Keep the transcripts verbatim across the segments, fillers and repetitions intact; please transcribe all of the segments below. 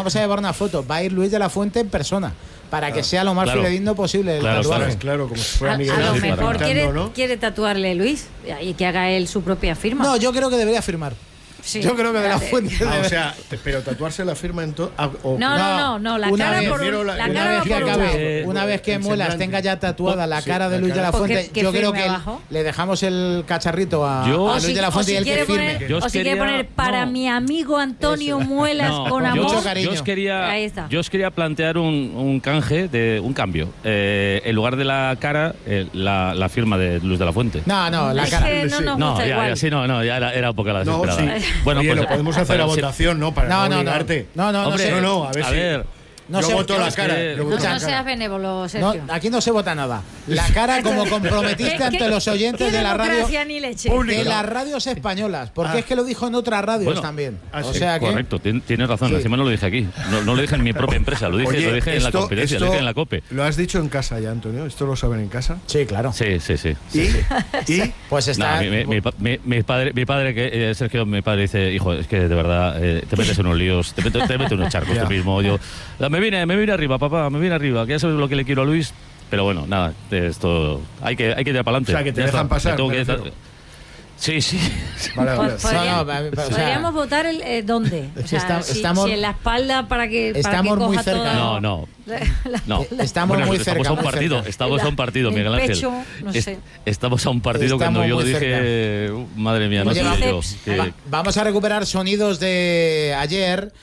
vamos a llevar una foto. Va a ir Luis de la Fuente en persona. Para claro, que sea lo más claro, fidedigno posible el claro, tatuaje. Claro, claro, como si fuera a, Miguel. A lo sí, mejor quiere, ¿no? quiere tatuarle Luis y que haga él su propia firma. No, yo creo que debería firmar. Sí. Yo creo que de la Fuente. Ah, o sea, pero tatuarse la firma en todo. No, no, no, no, la una cara vez, por un, la, la una cara vez que por acabe, una vez que Muelas tenga ya tatuada la cara de Luis de la Fuente, yo creo que abajo? le dejamos el cacharrito a, yo, a Luis si, de la Fuente y el que firme. Poner, o si quería, quiere poner para no. mi amigo Antonio Eso. Muelas no, con amor. Mucho cariño. Yo os quería, yo os quería plantear un, un canje, de un cambio. Eh, en lugar de la cara, eh, la, la firma de Luis de la Fuente. No, no, la cara. No, no, ya, sí, no, no, ya era, era un poco la desesperada. Bueno, pues podemos hacer la votación. No, para no, no obligarte. No, no, no, Hombre, no, no, a ver. A si ver no yo se, voto la cara. Que, yo no, voto no la seas cara. benévolo, Sergio. No, aquí no se vota nada. La cara, como comprometiste ¿Qué, ante qué, los oyentes de la radio. Ni leche. De las radios españolas. Porque ah. es que lo dijo en otras radios bueno, también. Ah, o sí. sea que... Correcto, tienes razón. Sí. Encima no lo dije aquí. No, no lo dije en mi propia empresa. Lo dije, Oye, lo dije esto, en la competencia, lo dije en la COPE. ¿Lo has dicho en casa ya, Antonio? ¿Esto lo saben en casa? Sí, claro. Sí, sí, sí. ¿Y? sí, sí. ¿Y? Pues está... No, mi, mi, mi, mi, padre, mi padre que eh, Sergio, mi padre dice, hijo, es que de verdad eh, te metes en unos líos, te metes, te metes en unos charcos tú mismo. Yo, me vine, me vine arriba, papá, me vine arriba, que ya sabes lo que le quiero a Luis. Pero bueno, nada, esto hay que, hay que ir para adelante. O sea, que te ya dejan está. pasar. Que, sí, sí. Vale, vale. Podríamos, no, no, o sea, podríamos votar el, eh, dónde. O sea, está, si, estamos, si en la espalda para que estamos para que muy coja cerca. toda No, no. no. Estamos bueno, muy estamos cerca. A un muy partido, cerca. estamos la, a un partido, Miguel Ángel. Pecho, no sé. Estamos a un partido estamos cuando yo lo dije, cerca. uh, madre mía, no sé yo. Que... Va, vamos a recuperar sonidos de ayer.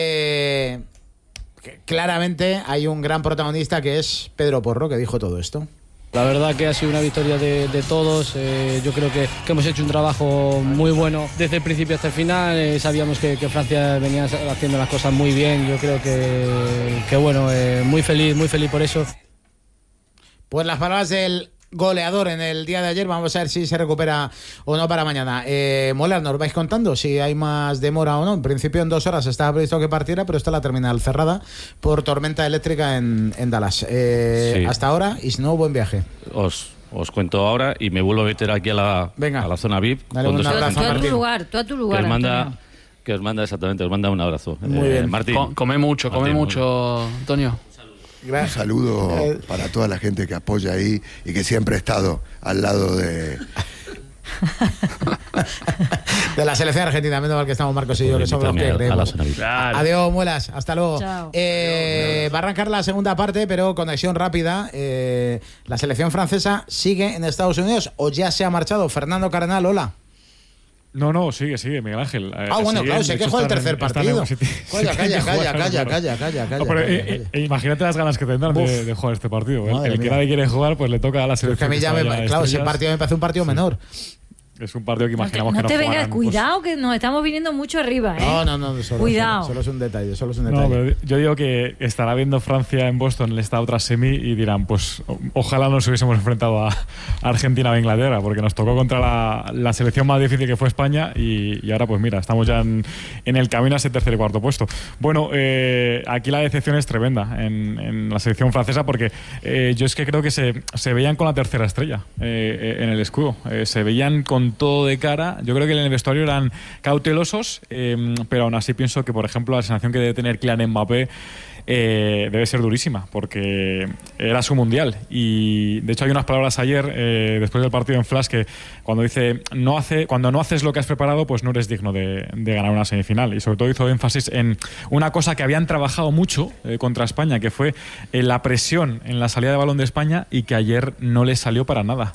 Eh, que claramente hay un gran protagonista que es Pedro Porro, que dijo todo esto. La verdad que ha sido una victoria de, de todos, eh, yo creo que, que hemos hecho un trabajo muy bueno desde el principio hasta el final, eh, sabíamos que, que Francia venía haciendo las cosas muy bien, yo creo que, que bueno, eh, muy feliz, muy feliz por eso. Pues las palabras del goleador en el día de ayer, vamos a ver si se recupera o no para mañana. Eh, Muelas, nos vais contando si hay más demora o no. En principio en dos horas estaba previsto que partiera, pero está la terminal cerrada por tormenta eléctrica en, en Dallas. Eh, sí. Hasta ahora, y si no, buen viaje. Os, os cuento ahora y me vuelvo a meter aquí a la, Venga. a la zona V I P. Dale un abrazo, tú a tu lugar, tú a tu lugar. Que os manda, que os manda exactamente, os manda un abrazo. Muy eh, bien. Martín. Com- come mucho, come Martín, mucho, Antonio. Un saludo para toda la gente que apoya ahí y que siempre ha estado al lado de... de la selección argentina, menos mal que estamos Marcos y yo, que somos los que creemos. Adiós, Muelas, hasta luego. Eh, va a arrancar la segunda parte, pero conexión rápida. Eh, la selección francesa sigue en Estados Unidos o ya se ha marchado. Fernando Cardenal, hola. No, no, sigue, sigue, Miguel Ángel. Ah, eh, bueno, claro, sé que juega el tercer partido. Calla, calla, calla, calla, calla, calla, calla. No, pero eh, eh, imagínate las ganas que tendrán de, de jugar este partido. El, el que nadie quiere jugar, pues le toca a la selección. Es que a mí ya me, claro, ese partido me parece un partido sí. menor. Es un partido que imaginamos no te, que no No te vengas, jugarán, cuidado pues... que nos estamos viniendo mucho arriba, ¿eh? No, no, no, solo, cuidado. Solo, solo es un detalle, solo es un detalle. No, pero yo digo que estará viendo Francia en Boston en esta otra semi y dirán, pues ojalá nos hubiésemos enfrentado a Argentina o Inglaterra, porque nos tocó contra la, la selección más difícil que fue España y, y ahora pues mira, estamos ya en, en el camino a ese tercer y cuarto puesto. Bueno, eh, aquí la decepción es tremenda en, en la selección francesa porque eh, yo es que creo que se, se veían con la tercera estrella eh, en el escudo, eh, se veían con todo de cara. Yo creo que en el vestuario eran cautelosos, eh, pero aún así pienso que, por ejemplo, la sensación que debe tener Kylian Mbappé eh, debe ser durísima, porque era su mundial. Y de hecho hay unas palabras ayer, eh, después del partido en Flash, que cuando dice no hace, cuando no haces lo que has preparado, pues no eres digno de, de ganar una semifinal. Y sobre todo hizo énfasis en una cosa que habían trabajado mucho eh, contra España, que fue eh, la presión en la salida de balón de España y que ayer no les salió para nada.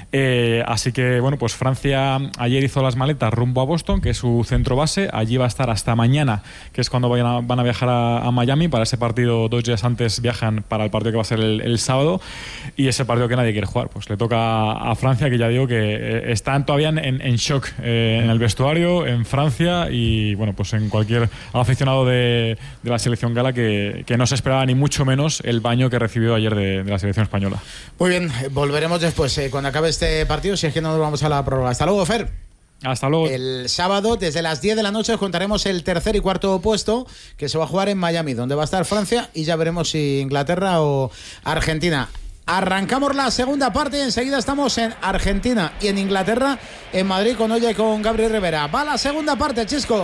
Eh, así que, bueno, pues Francia ayer hizo las maletas rumbo a Boston, que es su centro base. Allí va a estar hasta mañana, que es cuando vayan a, van a viajar a, a Miami. Para ese partido, dos días antes viajan para el partido que va a ser el, el sábado. Y ese partido que nadie quiere jugar. Pues le toca a Francia, que ya digo que eh, están todavía en, en shock eh, en el vestuario, en Francia y, bueno, pues en cualquier aficionado de, de la selección gala que, que no se esperaba ni mucho menos el baño que recibió ayer de, de la selección española. Muy bien, volveremos después, eh, cuando acabe este Este partido, si es que no nos vamos a la prórroga. Hasta luego, Fer. Hasta luego. El sábado, desde las diez de la noche, os contaremos el tercer y cuarto puesto que se va a jugar en Miami, donde va a estar Francia, y ya veremos si Inglaterra o Argentina. Arrancamos la segunda parte y enseguida estamos en Argentina y en Inglaterra, en Madrid con Olla y con Gabriel Rivera. Va la segunda parte, Chisco.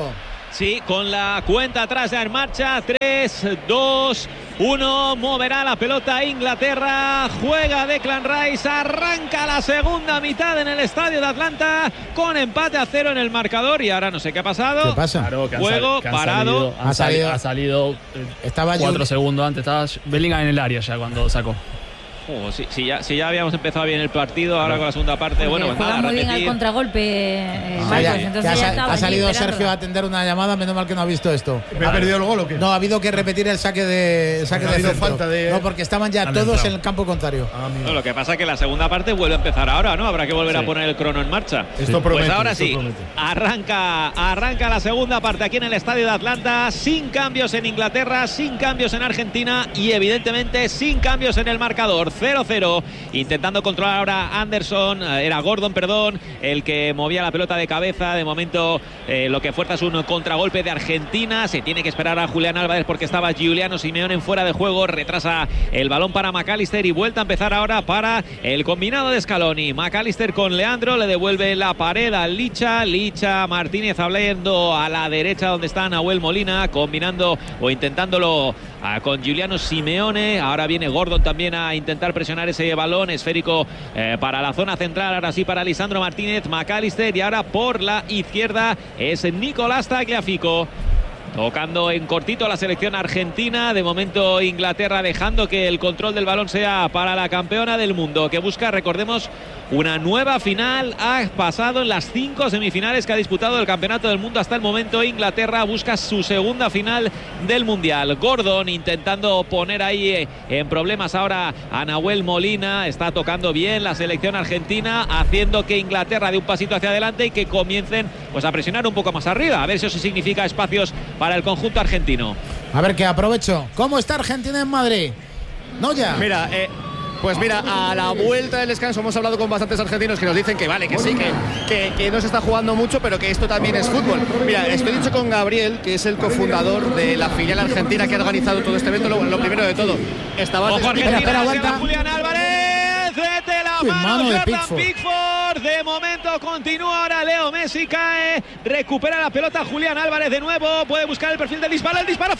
Sí, con la cuenta atrás ya en marcha. tres, dos, uno. Moverá la pelota Inglaterra. Juega Declan Rice. Arranca la segunda mitad en el estadio de Atlanta con empate a cero en el marcador. Y ahora no sé qué ha pasado. ¿Qué pasa? Claro, que Juego que han parado. Salido, han, ha salido. ha salido eh, Estaba cuatro Juli- segundos antes. Estaba Bellingham en el área ya cuando sacó. Oh, si, si, ya, si ya habíamos empezado bien el partido, ahora con la segunda parte. Porque Bueno, pues juega nada, muy bien al repetir. contragolpe, eh, Ah, Marcos, ya, entonces ya ya sa- estaba ha allí salido esperándola. Sergio a atender una llamada, menos mal que no ha visto esto. ¿Me ha perdido el gol o qué? No, ha habido que repetir el saque de saque Ha de habido centro. falta de- No, porque estaban ya Han todos entrado. en el campo contrario. Ah, amigo. No, lo que pasa es que la segunda parte vuelve a empezar ahora, ¿no? Habrá que volver Sí. a poner el crono en marcha. Esto promete, Pues ahora esto sí, promete. arranca, arranca la segunda parte aquí en el estadio de Atlanta, sin cambios en Inglaterra, sin cambios en Argentina y evidentemente sin cambios en el marcador. cero cero, intentando controlar ahora Anderson, eh, era Gordon, perdón, el que movía la pelota de cabeza. De momento eh, lo que fuerza es un contragolpe de Argentina. Se tiene que esperar a Julián Álvarez porque estaba Giuliano Simeone en fuera de juego. Retrasa el balón para McAllister y vuelta a empezar ahora para el combinado de Scaloni. McAllister con Leandro, le devuelve la pared a Licha. Licha, Martínez hablando a la derecha donde está Nahuel Molina, combinando o intentándolo ah, con Giuliano Simeone. Ahora viene Gordon también a intentar presionar ese balón esférico eh, para la zona central. Ahora sí para Lisandro Martínez, McAllister, y ahora por la izquierda es Nicolás Tagliafico. Tocando en cortito la selección argentina. De momento Inglaterra dejando que el control del balón sea para la campeona del mundo, que busca, recordemos, una nueva final. Ha pasado en las cinco semifinales que ha disputado el campeonato del mundo hasta el momento. Inglaterra busca su segunda final del mundial. Gordon intentando poner ahí en problemas ahora a Nahuel Molina. Está tocando bien la selección argentina, haciendo que Inglaterra dé un pasito hacia adelante y que comiencen pues a presionar un poco más arriba, a ver si eso significa espacios para el conjunto argentino. A ver, que aprovecho. ¿Cómo está Argentina en Madrid? No ya. Mira, eh, pues mira, a la vuelta del descanso hemos hablado con bastantes argentinos que nos dicen que vale, que sí, que, que, que no se está jugando mucho, pero que esto también es fútbol. Mira, estoy dicho con Gabriel, que es el cofundador de la filial argentina que ha organizado todo este evento. Lo, lo primero de todo, estaba... Ojo, Argentina, espera, aguanta. Julián Álvarez, de la Qué mano, mano de Jordan Pickford. Pickford. De momento continúa ahora Leo Messi, cae, recupera la pelota Julián Álvarez de nuevo, puede buscar el perfil del disparo, el disparo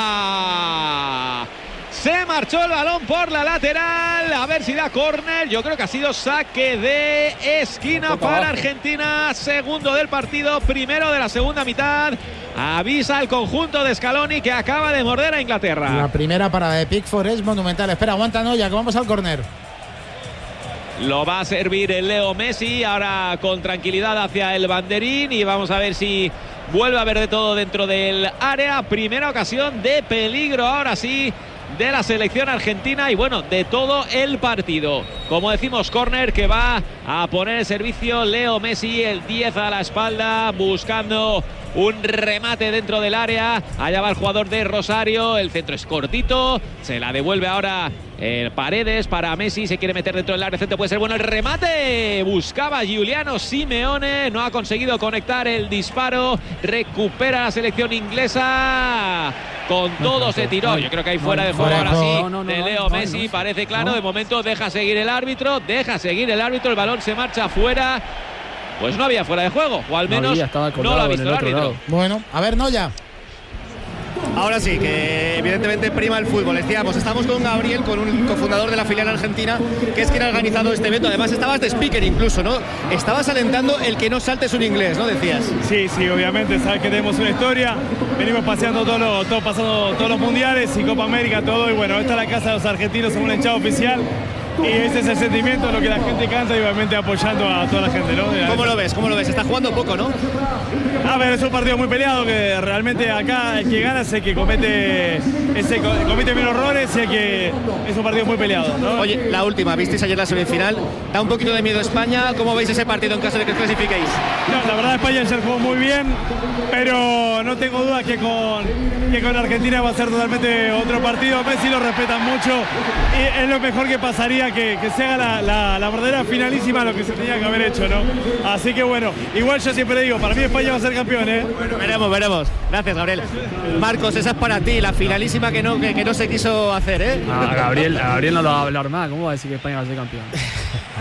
fuera. Se marchó el balón por la lateral, a ver si da córner. Yo creo que ha sido saque de esquina para Argentina. Segundo del partido, primero de la segunda mitad. Avisa al conjunto de Scaloni que acaba de morder a Inglaterra. La primera parada de Pickford es monumental. Espera, aguanta, no, ya que vamos al córner. Lo va a servir el Leo Messi, ahora con tranquilidad hacia el banderín, y vamos a ver si vuelve a haber de todo dentro del área. Primera ocasión de peligro, ahora sí, de la selección argentina y bueno, de todo el partido. Como decimos, córner que va a poner en servicio Leo Messi, el diez a la espalda, buscando un remate dentro del área. Allá va el jugador de Rosario, el centro es cortito, se la devuelve ahora eh, Paredes para Messi, se quiere meter dentro del área, el centro puede ser bueno, el remate, buscaba Giuliano Simeone, no ha conseguido conectar el disparo, recupera la selección inglesa. Con todo se tiró, yo creo que hay fuera de juego ahora sí de Leo Messi, parece claro, de momento deja seguir el árbitro, deja seguir el árbitro, el balón se marcha afuera. Pues no había fuera de juego, o al menos no, no lo ha visto el, el árbitro. Lado. Bueno, a ver, Noya. Ahora sí, que evidentemente prima el fútbol. Decíamos, estamos con Gabriel, con un cofundador de la filial argentina, que es quien ha organizado este evento. Además, estabas de speaker incluso, ¿no? Estabas alentando el que no saltes un inglés, ¿no? Decías. Sí, sí, obviamente, sabes que tenemos una historia. Venimos paseando todos los, todo, pasando todos los mundiales y Copa América, todo. Y bueno, esta es la casa de los argentinos, somos un hinchado oficial. Y ese es el sentimiento, lo que la gente canta y obviamente apoyando a toda la gente, ¿no? ¿Cómo lo ves? ¿Cómo lo ves? Está jugando poco, ¿no? A ver, es un partido muy peleado, que realmente acá el que gana es el que comete, ese, comete menos errores y el que es un partido muy peleado, ¿no? Oye, la última, visteis ayer la semifinal, da un poquito de miedo a España. ¿Cómo veis ese partido en caso de que os clasifiquéis? No, la verdad España ayer jugó muy bien, pero no tengo duda que con, que con Argentina va a ser totalmente otro partido. Messi lo respetan mucho y es lo mejor que pasaría, que, que se haga la, la, la verdadera finalísima, lo que se tenía que haber hecho, ¿no? Así que bueno, igual yo siempre digo, para mí España va a ser campeón, ¿eh? Bueno, veremos, veremos. Gracias, Gabriel. Marcos, esa es para ti, la finalísima que no, que, que no se quiso hacer, ¿eh? A Gabriel, a Gabriel no lo va a hablar más. ¿Cómo va a decir que España va a ser campeón?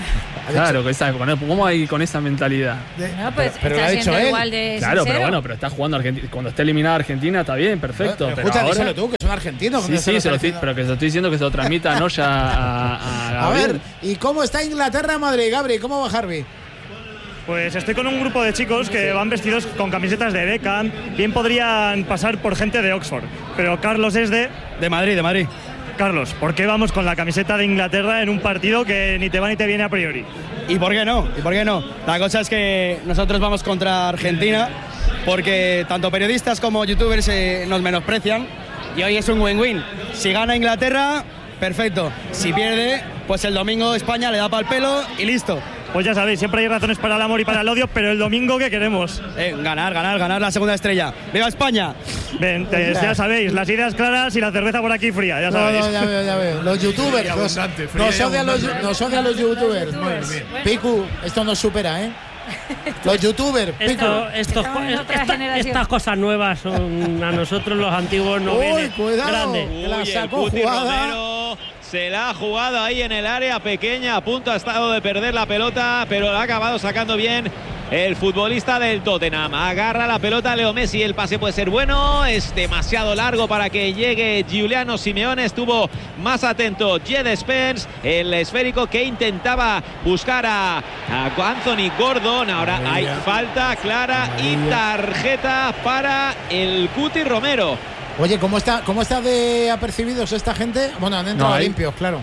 Claro, con esa, ¿cómo hay con esa mentalidad? No, pues pero está lo ha dicho siendo él. igual de Claro, sincero. pero bueno, pero está jugando Argentina. Cuando esté eliminada Argentina está bien, perfecto. Pero, Pero, escucha, ahora... díselo tú, que son argentinos. Sí, sí, se lo estoy, pero que se lo estoy diciendo que se lo transmita no ya a, a, A ver, ¿y cómo está Inglaterra en Madrid, Gabri? ¿Cómo va Harvey? Pues estoy con un grupo de chicos que van vestidos con camisetas de Beckham. Bien podrían pasar por gente de Oxford, pero Carlos es de... De Madrid, de Madrid. Carlos, ¿por qué vamos con la camiseta de Inglaterra en un partido que ni te va ni te viene a priori? ¿Y por qué no? ¿Y por qué no? La cosa es que nosotros vamos contra Argentina porque tanto periodistas como youtubers eh, nos menosprecian y hoy es un win-win. Si gana Inglaterra, perfecto. Si pierde, pues el domingo España le da pa'l pelo y listo. Pues ya sabéis, siempre hay razones para el amor y para el odio, pero el domingo, ¿qué queremos? Eh, ganar, ganar, ganar la segunda estrella. ¡Viva España! Ven, te, ya sabéis, las ideas claras y la cerveza por aquí fría, ya sabéis. No, no, ya veo, ya veo. Los youtubers, nos, nos, odian los, nos odian los youtubers. Piku, esto nos supera, ¿eh? Los youtubers, Piku. Esto, esto, esta, estas cosas nuevas son a nosotros los antiguos no vienen. Cuidado, grande. que la Uy, sacó el Cuti jugada. Romero se la ha jugado ahí en el área pequeña, a punto ha estado de perder la pelota, pero la ha acabado sacando bien el futbolista del Tottenham. Agarra la pelota Leo Messi, el pase puede ser bueno, es demasiado largo para que llegue Giuliano Simeone. Estuvo más atento Jed Spence, el esférico que intentaba buscar a, a Anthony Gordon. Ahora hay falta clara y tarjeta para el Cuti Romero. Oye, ¿cómo está, cómo está de apercibidos esta gente? Bueno, han entrado No hay. limpios, claro.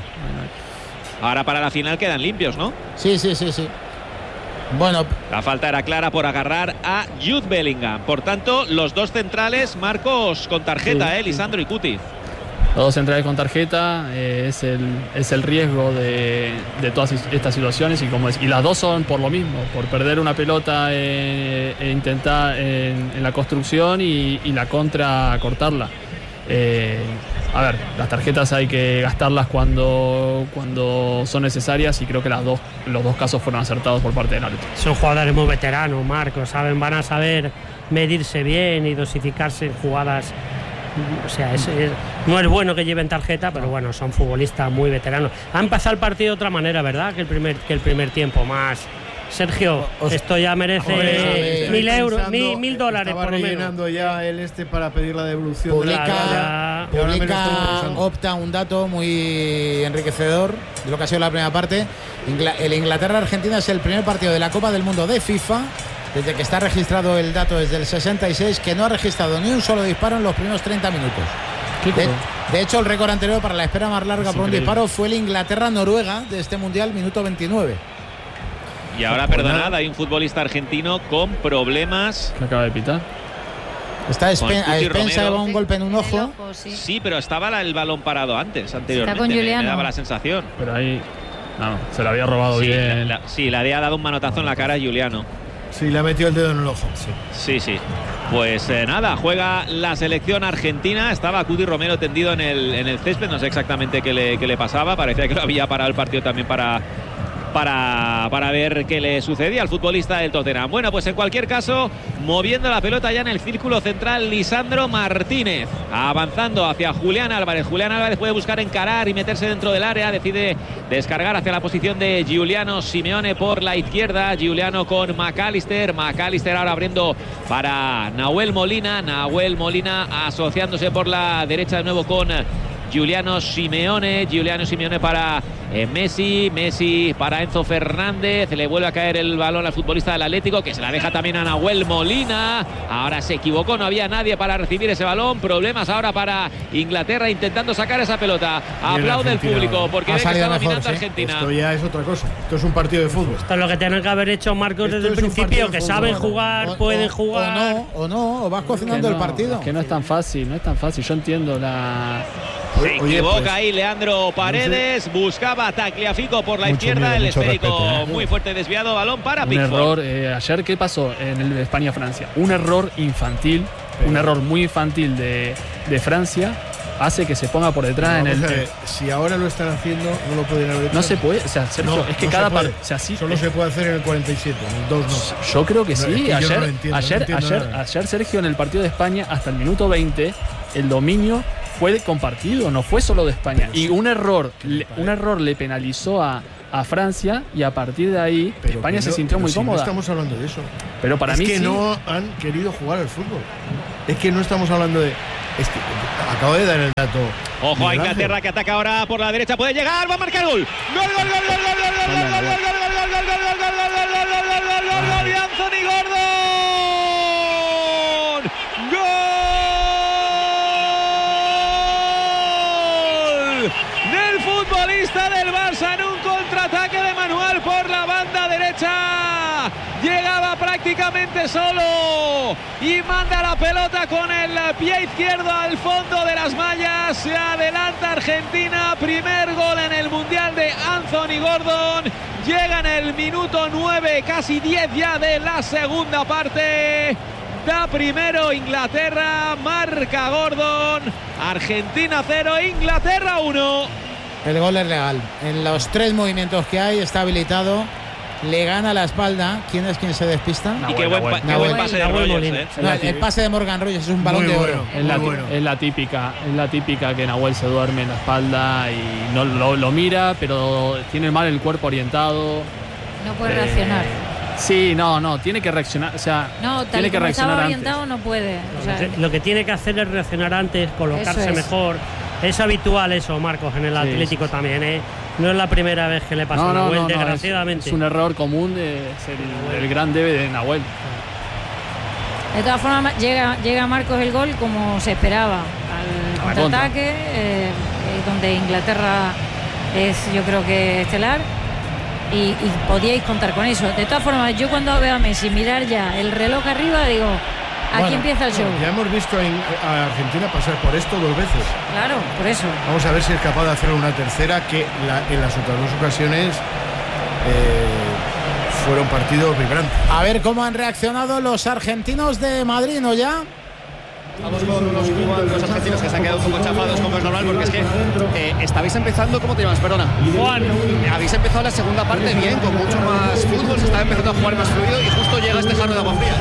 Ahora para la final quedan limpios, ¿no? Sí, sí, sí, sí. Bueno, la falta era clara por agarrar a Jude Bellingham. Por tanto, los dos centrales, Marcos, con tarjeta, Sí, eh, Lisandro y Cuti. Los dos centrales con tarjeta, eh, es, el, es el riesgo de, de todas estas situaciones y, como es, y las dos son por lo mismo, por perder una pelota eh, e intentar en, en la construcción y, y la contra cortarla. Eh, a ver, las tarjetas hay que gastarlas cuando, cuando son necesarias y creo que las dos, los dos casos fueron acertados por parte del árbitro. Son jugadores muy veteranos, Marcos, saben, van a saber medirse bien y dosificarse en jugadas. O sea, es, es, no es bueno que lleven tarjeta, pero bueno, son futbolistas muy veteranos. Ha empezado el partido de otra manera, ¿verdad? Que el primer, que el primer tiempo más. Sergio, Os, esto ya merece joder, mil euros, pensando, mil, mil dólares por lo menos. Estaba rellenando ya el este para pedir la devolución. Publica, de la publica opta un dato muy enriquecedor de lo que ha sido la primera parte. Ingl- el Inglaterra-Argentina es el primer partido de la Copa del Mundo de FIFA desde que está registrado el dato desde el sesenta y seis, que no ha registrado ni un solo disparo en los primeros treinta minutos. De, de hecho, el récord anterior para la espera más larga es por increíble. Un disparo fue el Inglaterra-Noruega de este Mundial, minuto veintinueve. Y ahora, perdonad, hay un futbolista argentino con problemas. ¿Qué acaba de pitar? Está a Spensa, lleva un golpe en un ojo. ojo sí. sí, pero estaba la, el balón parado antes, anteriormente. Está con me, me daba la sensación. Pero ahí no, se la había robado sí, bien. La, la, sí, le había dado un manotazo en la cara a Giuliano. Sí, le ha metido el dedo en el ojo. Sí, sí. sí. Pues eh, nada, juega la selección argentina. Estaba Cuti Romero tendido en el, en el césped. No sé exactamente qué le, qué le pasaba. Parecía que lo había parado el partido también para... Para, para ver qué le sucedía al futbolista del Tottenham. Bueno, pues en cualquier caso, moviendo la pelota ya en el círculo central, Lisandro Martínez, avanzando hacia Julián Álvarez. Julián Álvarez puede buscar encarar y meterse dentro del área, decide descargar hacia la posición de Giuliano Simeone por la izquierda. Giuliano con McAllister, McAllister ahora abriendo para Nahuel Molina, Nahuel Molina asociándose por la derecha de nuevo con Giuliano Simeone, Giuliano Simeone para eh, Messi, Messi para Enzo Fernández, le vuelve a caer el balón al futbolista del Atlético, que se la deja también a Nahuel Molina. Ahora se equivocó, no había nadie para recibir ese balón. Problemas ahora para Inglaterra intentando sacar esa pelota. Aplaude el público porque ve que está dominando Argentina. Esto ya es otra cosa, esto es un partido de fútbol. Esto es lo que tienen que haber hecho, Marcos, desde el principio, que saben jugar, o, pueden o, jugar. O no, o no, o vas cocinando no, el partido. Es que no es tan fácil, no es tan fácil. Yo entiendo la... Se Oye, equivoca pues, ahí Leandro Paredes, no sé. Buscaba a Tagliafico por la mucho izquierda, miedo, el esférico respeto, ¿eh? Muy fuerte desviado, balón para un Pickford. error, eh, ayer ¿qué pasó en el de España-Francia? Un error infantil, Pero. un error muy infantil de, de Francia hace que se ponga por detrás no, en el... Ver, si ahora lo están haciendo, no lo pueden haber hecho. No se puede, o sea, Sergio, no, es que no cada parte, o sea, sí, solo es, se puede hacer en el cuarenta y siete, en el dos no. Yo creo que no, sí, es que ayer, no entiendo, ayer, no ayer, ayer Sergio en el partido de España hasta el minuto veinte el dominio fue compartido, no fue solo de España. Pero y sí, un error, le, un error le penalizó a, a Francia y a partir de ahí pero España no, se sintió muy si cómoda. No estamos hablando de eso. Pero para es mí que sí. no han querido jugar al fútbol. Es que no estamos hablando de. Es que acabo de dar el dato. Ojo a Inglaterra que ataca ahora por la derecha, puede llegar, va a marcar gol. Gol, gol, gol, gol, gol, gol, gol, gol, gol, gol, gol de Anthony Gordon. Gol del futbolista del Barça en un contraataque de manual por la banda derecha. Llegaba prácticamente solo y manda la pelota con el pie izquierdo al fondo de las mallas. Se adelanta Argentina, primer gol en el Mundial de Anthony Gordon. Llega en el minuto nueve, casi diez ya de la segunda parte. Da primero Inglaterra, marca Gordon. Argentina cero, Inglaterra uno. El gol es legal. En los tres movimientos que hay está habilitado. Le gana la espalda. ¿Quién es quien se despista? Nahuel, y qué buen, pa qué buen pase de Rogers, ¿eh? No, el pase de Morgan Rogers es un balón de oro. Es la, bueno. es la típica, es la típica que Nahuel se duerme en la espalda y no lo, lo mira, pero tiene mal el cuerpo orientado. No puede eh, reaccionar. Sí, no, no, tiene que reaccionar, o sea, no, tal tiene que como reaccionar estaba orientado antes. no puede. O sea, lo que tiene que hacer es reaccionar antes, colocarse es. mejor. Es habitual eso, Marcos, en el sí, Atlético sí. también, ¿eh? No es la primera vez que le pasa no, a Nahuel, no, no, desgraciadamente. Es, es un error común, de, es el, el gran debe de Nahuel. De todas formas, llega, llega Marcos el gol como se esperaba, al contraataque, eh, donde Inglaterra es, yo creo que estelar, y, y podíais contar con eso. De todas formas, yo cuando veo a Messi mirar ya el reloj arriba, digo, aquí bueno, empieza el show. Ya hemos visto a Argentina pasar por esto dos veces. Claro, por eso. Vamos a ver si es capaz de hacer una tercera, que la, en las otras dos ocasiones eh, fueron partidos vibrantes. A ver cómo han reaccionado los argentinos de Madrid, ¿no ya? Vamos con los, los argentinos que se han quedado un poco chafados, como es normal, porque es que eh, estabais empezando, ¿cómo te llamas? Perdona. Juan. Habéis empezado la segunda parte bien, con mucho más fútbol, se estaba empezando a jugar más fluido y justo llega este jarro de agua fría.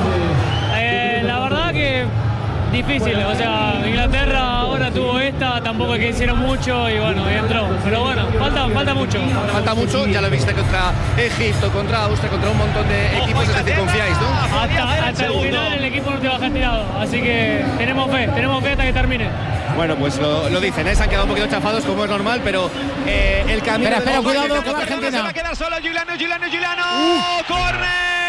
Eh, la verdad que difícil, o sea, Inglaterra ahora tuvo esta, tampoco es que hicieron mucho y bueno, y entró. Pero bueno, falta, falta mucho. Falta mucho, ya lo viste contra Egipto, contra Austria, contra un montón de equipos, es decir, confiáis, ¿no? Hasta, hasta el final el equipo no te va a dejar tirado, así que tenemos fe, tenemos fe hasta que termine. Bueno, pues lo, lo dicen, ¿eh? Se han quedado un poquito chafados como es normal, pero eh, el camino... Espera, espera, de... cuidado, que va Argentina. Se va a quedar solo Giuliano, Giuliano, Giuliano. ¡Córner!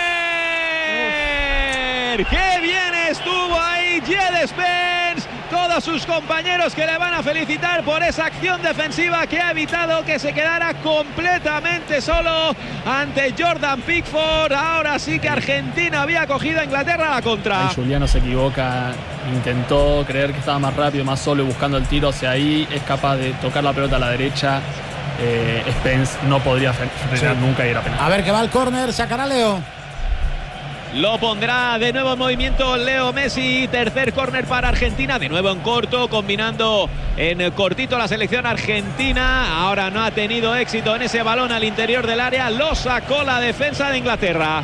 ¡Qué bien estuvo ahí Jed Spence! Todos sus compañeros que le van a felicitar por esa acción defensiva que ha evitado que se quedara completamente solo ante Jordan Pickford. Ahora sí que Argentina había cogido a Inglaterra a la contra. Ahí Giuliano se equivoca, intentó creer que estaba más rápido, más solo y buscando el tiro hacia ahí. Es capaz de tocar la pelota a la derecha. Eh, Spence no podría frenar sí. nunca y era penal. A ver que va el córner, sacará Leo. Lo pondrá de nuevo en movimiento Leo Messi. Tercer córner para Argentina. De nuevo en corto, combinando en cortito la selección argentina. Ahora no ha tenido éxito en ese balón al interior del área. Lo sacó la defensa de Inglaterra.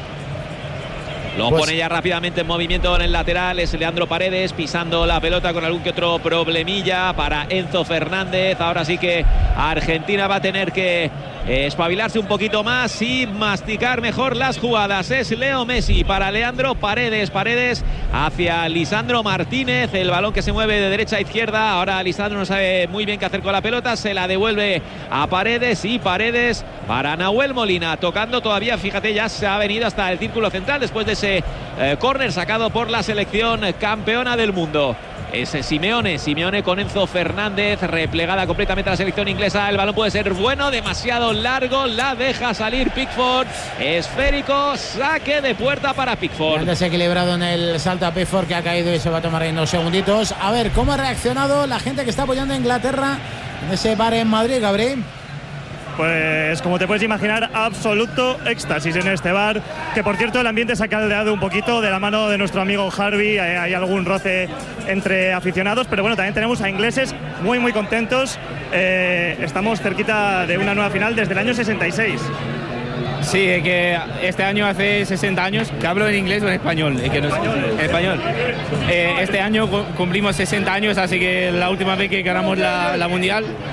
Lo pues, pone ya rápidamente en movimiento en el lateral. Es Leandro Paredes pisando la pelota con algún que otro problemilla para Enzo Fernández. Ahora sí que Argentina va a tener que eh, espabilarse un poquito más y masticar mejor las jugadas. Es Leo Messi para Leandro Paredes. Paredes hacia Lisandro Martínez. El balón que se mueve de derecha a izquierda. Ahora Lisandro no sabe muy bien qué hacer con la pelota. Se la devuelve a Paredes y Paredes para Nahuel Molina. Tocando todavía, fíjate, ya se ha venido hasta el círculo central después de ese eh, córner sacado por la selección campeona del mundo. Es Simeone, Simeone con Enzo Fernández, replegada completamente la selección inglesa. El balón puede ser bueno, demasiado largo, la deja salir Pickford. Esférico, saque de puerta para Pickford. Han desequilibrado en el salto a Pickford, que ha caído y se va a tomar en unos segunditos. A ver cómo ha reaccionado la gente que está apoyando a Inglaterra en ese bar en Madrid, Gabriel. Pues como te puedes imaginar, absoluto éxtasis en este bar, que por cierto el ambiente se ha caldeado un poquito de la mano de nuestro amigo Harvey. Hay, hay algún roce entre aficionados, pero bueno, también tenemos a ingleses muy muy contentos. Eh, estamos cerquita de una nueva final desde el año sesenta y seis. Sí, es que este año hace sesenta años que hablo en inglés o en español. Es que no, en español. Eh, este año cumplimos sesenta años, así que la última vez que ganamos la, la mundial.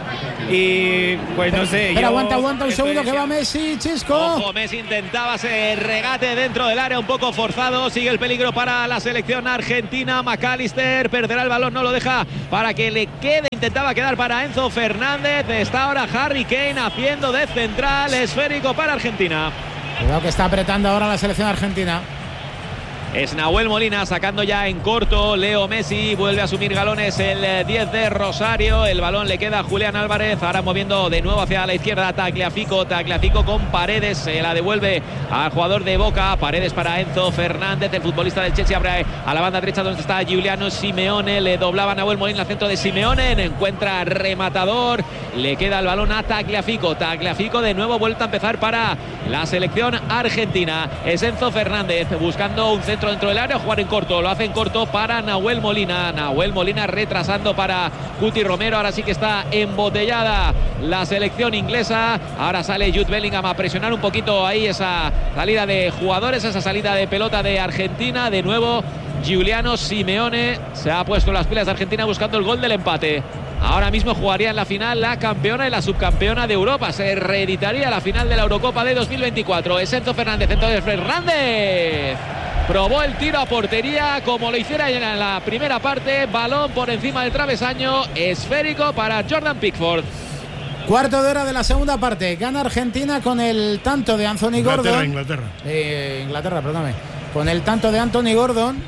Y pues no sé. Pero aguanta, aguanta un segundo que va Messi, Chisco. Ojo, Messi intentaba ese regate dentro del área, un poco forzado. Sigue el peligro para la selección argentina. McAllister perderá el balón, no lo deja para que le quede. Intentaba quedar para Enzo Fernández. Está ahora Harry Kane haciendo de central, esférico para Argentina. Cuidado que está apretando ahora la selección argentina. Es Nahuel Molina sacando ya en corto. Leo Messi vuelve a asumir galones el diez de Rosario. El balón le queda a Julián Álvarez. Ahora moviendo de nuevo hacia la izquierda Tagliafico. Tagliafico con Paredes. Se la devuelve al jugador de Boca. Paredes para Enzo Fernández. El futbolista del Chelsea abre a la banda derecha donde está Giuliano Simeone. Le doblaba Nahuel Molina al centro de Simeone. Encuentra rematador. Le queda el balón a Tagliafico. Tagliafico de nuevo vuelta a empezar para la selección argentina. Es Enzo Fernández buscando un centro dentro del área, jugar en corto, lo hace en corto para Nahuel Molina. Nahuel Molina retrasando para Cuti Romero. Ahora sí que está embotellada la selección inglesa. Ahora sale Jude Bellingham a presionar un poquito ahí esa salida de jugadores, esa salida de pelota de Argentina. De nuevo Giuliano Simeone se ha puesto las pilas de Argentina buscando el gol del empate. Ahora mismo jugaría en la final la campeona y la subcampeona de Europa. Se reeditaría la final de la Eurocopa de dos mil veinticuatro. Es Enzo Fernández, entonces Fernández probó el tiro a portería como lo hiciera en la primera parte. Balón por encima del travesaño, esférico para Jordan Pickford. Cuarto de hora de la segunda parte. Gana Argentina con el tanto de Anthony Inglaterra, Gordon. Inglaterra. Eh, Inglaterra, perdóname. Con el tanto de Anthony Gordon.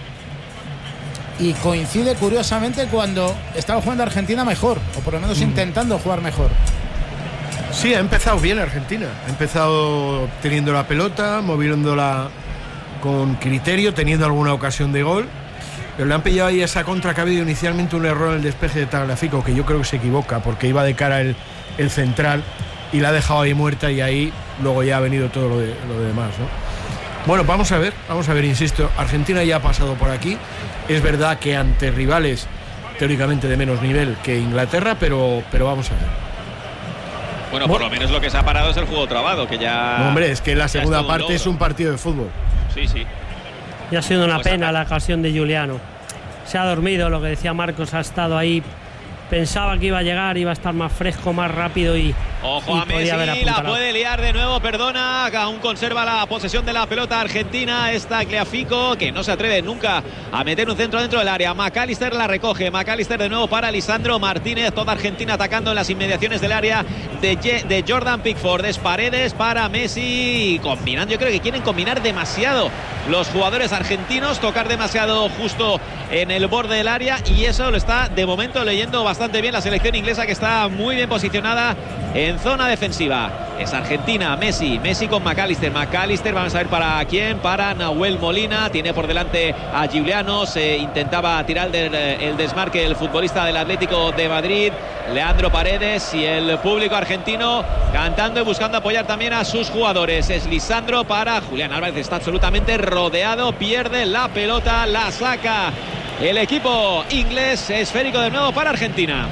Y coincide curiosamente cuando estaba jugando Argentina mejor, o por lo menos mm. intentando jugar mejor. Sí, ha empezado bien Argentina. Ha empezado teniendo la pelota, moviéndola con criterio, teniendo alguna ocasión de gol. Pero le han pillado ahí esa contra que ha habido inicialmente un error en el despeje de Tagliafico, que yo creo que se equivoca, porque iba de cara el, el central y la ha dejado ahí muerta, y ahí luego ya ha venido todo lo de, lo de demás, ¿no? Bueno, vamos a ver, vamos a ver, insisto, Argentina ya ha pasado por aquí. Es verdad que ante rivales teóricamente de menos nivel que Inglaterra, pero, pero vamos a ver. Bueno, por lo menos lo que se ha parado es el juego trabado, que ya... No, hombre, es que la segunda parte un es un partido de fútbol. Sí, sí. Y ha sido una pues pena acá. la ocasión de Giuliano. Se ha dormido, lo que decía Marcos, ha estado ahí. Pensaba que iba a llegar, iba a estar más fresco, más rápido y... Ojo y a Messi, la puede liar de nuevo, perdona, aún conserva la posesión de la pelota argentina. Está Tagliafico, que no se atreve nunca a meter un centro dentro del área. McAllister la recoge, McAllister de nuevo para Lisandro Martínez. Toda Argentina atacando en las inmediaciones del área de, de Jordan Pickford. Es Paredes para Messi, combinando, yo creo que quieren combinar demasiado los jugadores argentinos, tocar demasiado justo en el borde del área, y eso lo está de momento leyendo bastante bien la selección inglesa, que está muy bien posicionada en zona defensiva. Es Argentina, Messi, Messi con McAllister, McAllister, vamos a ver para quién, para Nahuel Molina, tiene por delante a Giuliano, se intentaba tirar del, el desmarque el futbolista del Atlético de Madrid, Leandro Paredes, y el público argentino cantando y buscando apoyar también a sus jugadores. Es Lisandro para Julián Álvarez, está absolutamente rodeado, pierde la pelota, la saca el equipo inglés, esférico de nuevo para Argentina.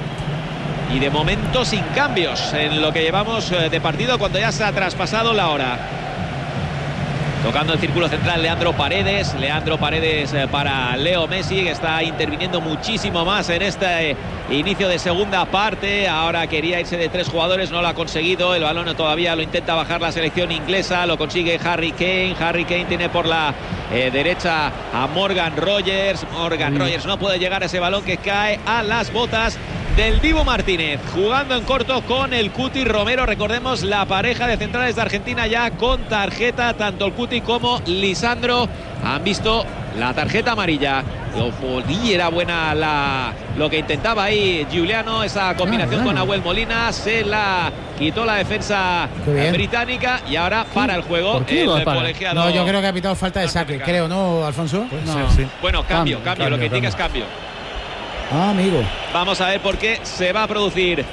Y de momento sin cambios en lo que llevamos de partido, cuando ya se ha traspasado la hora. Tocando el círculo central Leandro Paredes, Leandro Paredes para Leo Messi, que está interviniendo muchísimo más en este inicio de segunda parte. Ahora quería irse de tres jugadores, no lo ha conseguido, el balón todavía lo intenta bajar la selección inglesa, lo consigue Harry Kane, Harry Kane tiene por la eh, derecha a Morgan Rogers, Morgan mm. Rogers no puede llegar a ese balón que cae a las botas del Dibu Martínez, jugando en corto con el Cuti Romero. Recordemos, la pareja de centrales de Argentina ya con tarjeta, tanto el Cuti como Lisandro han visto la tarjeta amarilla. Ojo, y era buena la, lo que intentaba ahí Giuliano, esa combinación ah, bueno. con Nahuel Molina, se la quitó la defensa británica y ahora para el juego el colegiado. No, yo creo que ha pitado falta de saque, creo, ¿no, Alfonso? Puede no. ser, sí. Bueno, cambio, cambio, cambio, lo que indica es cambio. Ah, amigo. Vamos a ver por qué se va a producir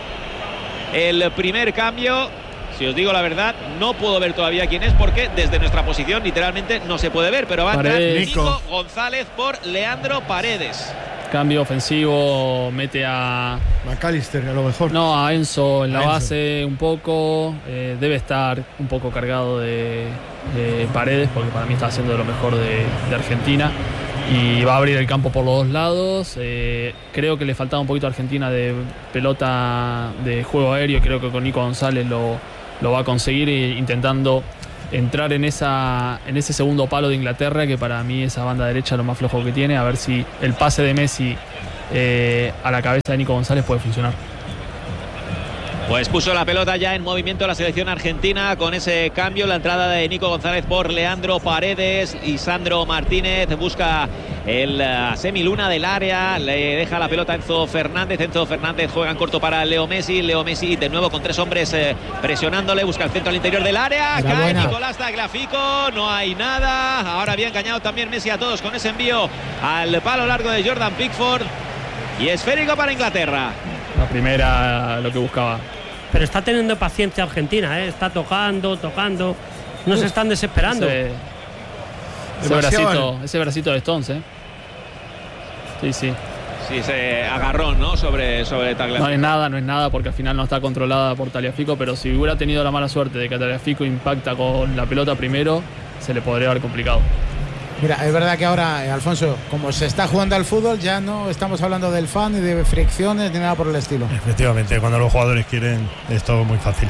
el primer cambio. Si os digo la verdad, no puedo ver todavía quién es, porque desde nuestra posición literalmente no se puede ver, pero va a entrar Nico González por Leandro Paredes. Cambio ofensivo, mete a McAllister a lo mejor. No, a Enzo en la a Enzo. base un poco. Eh, debe estar un poco cargado de, de Paredes, porque para mí está haciendo de lo mejor de, de Argentina. y va a abrir el campo por los dos lados. Eh, creo que le faltaba un poquito a Argentina de pelota de juego aéreo, creo que con Nico González lo, lo va a conseguir, intentando entrar en, esa, en ese segundo palo de Inglaterra, que para mí esa banda derecha es lo más flojo que tiene, a ver si el pase de Messi eh, a la cabeza de Nico González puede funcionar. Pues puso la pelota ya en movimiento la selección argentina con ese cambio, la entrada de Nico González por Leandro Paredes y Sandro Martínez. Busca el uh, semiluna del área, le deja la pelota a Enzo Fernández. Enzo Fernández juega en corto para Leo Messi. Leo Messi de nuevo con tres hombres eh, presionándole, busca el centro al interior del área. Era Cae buena. Nicolás Tagliafico, no hay nada. Ahora había engañado también Messi a todos con ese envío al palo largo de Jordan Pickford. Y esférico para Inglaterra. La primera, lo que buscaba. Pero está teniendo paciencia Argentina, ¿eh? Está tocando, tocando. No Uf, se están desesperando. Ese, ese, bracito, ese bracito de Stones, ¿eh? Sí, sí. Sí, ese agarrón, ¿no? Sobre, sobre Tagliafico. No es nada, no es nada, porque al final no está controlada por Tagliafico, pero si hubiera tenido la mala suerte de que Tagliafico impacta con la pelota primero, se le podría haber complicado. Mira, es verdad que ahora, eh, Alfonso, como se está jugando al fútbol, ya no estamos hablando del fan, ni de fricciones, ni nada por el estilo. Efectivamente, cuando los jugadores quieren, es todo muy fácil.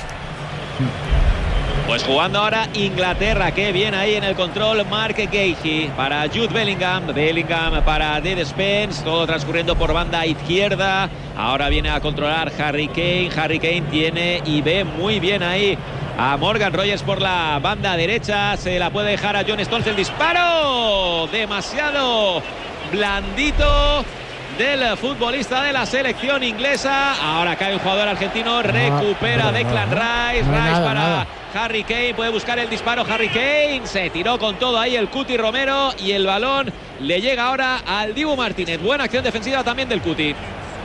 Pues jugando ahora Inglaterra, que viene ahí en el control Mark Gahey para Jude Bellingham, Bellingham para Dead Spence, todo transcurriendo por banda izquierda. Ahora viene a controlar Harry Kane, Harry Kane tiene y ve muy bien ahí a Morgan Rogers por la banda derecha, se la puede dejar a John Stones el disparo, demasiado blandito del futbolista de la selección inglesa. Ahora cae un jugador argentino, recupera no, Declan no, Rice, no, Rice nada, para nada. Harry Kane, puede buscar el disparo Harry Kane, se tiró con todo ahí el Cuti Romero y el balón le llega ahora al Dibu Martínez. Buena acción defensiva también del Cuti.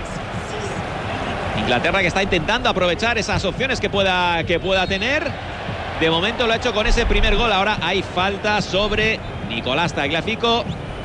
Inglaterra que está intentando aprovechar esas opciones que pueda, que pueda tener. De momento lo ha hecho con ese primer gol. Ahora hay falta sobre Nicolás Tagliafico.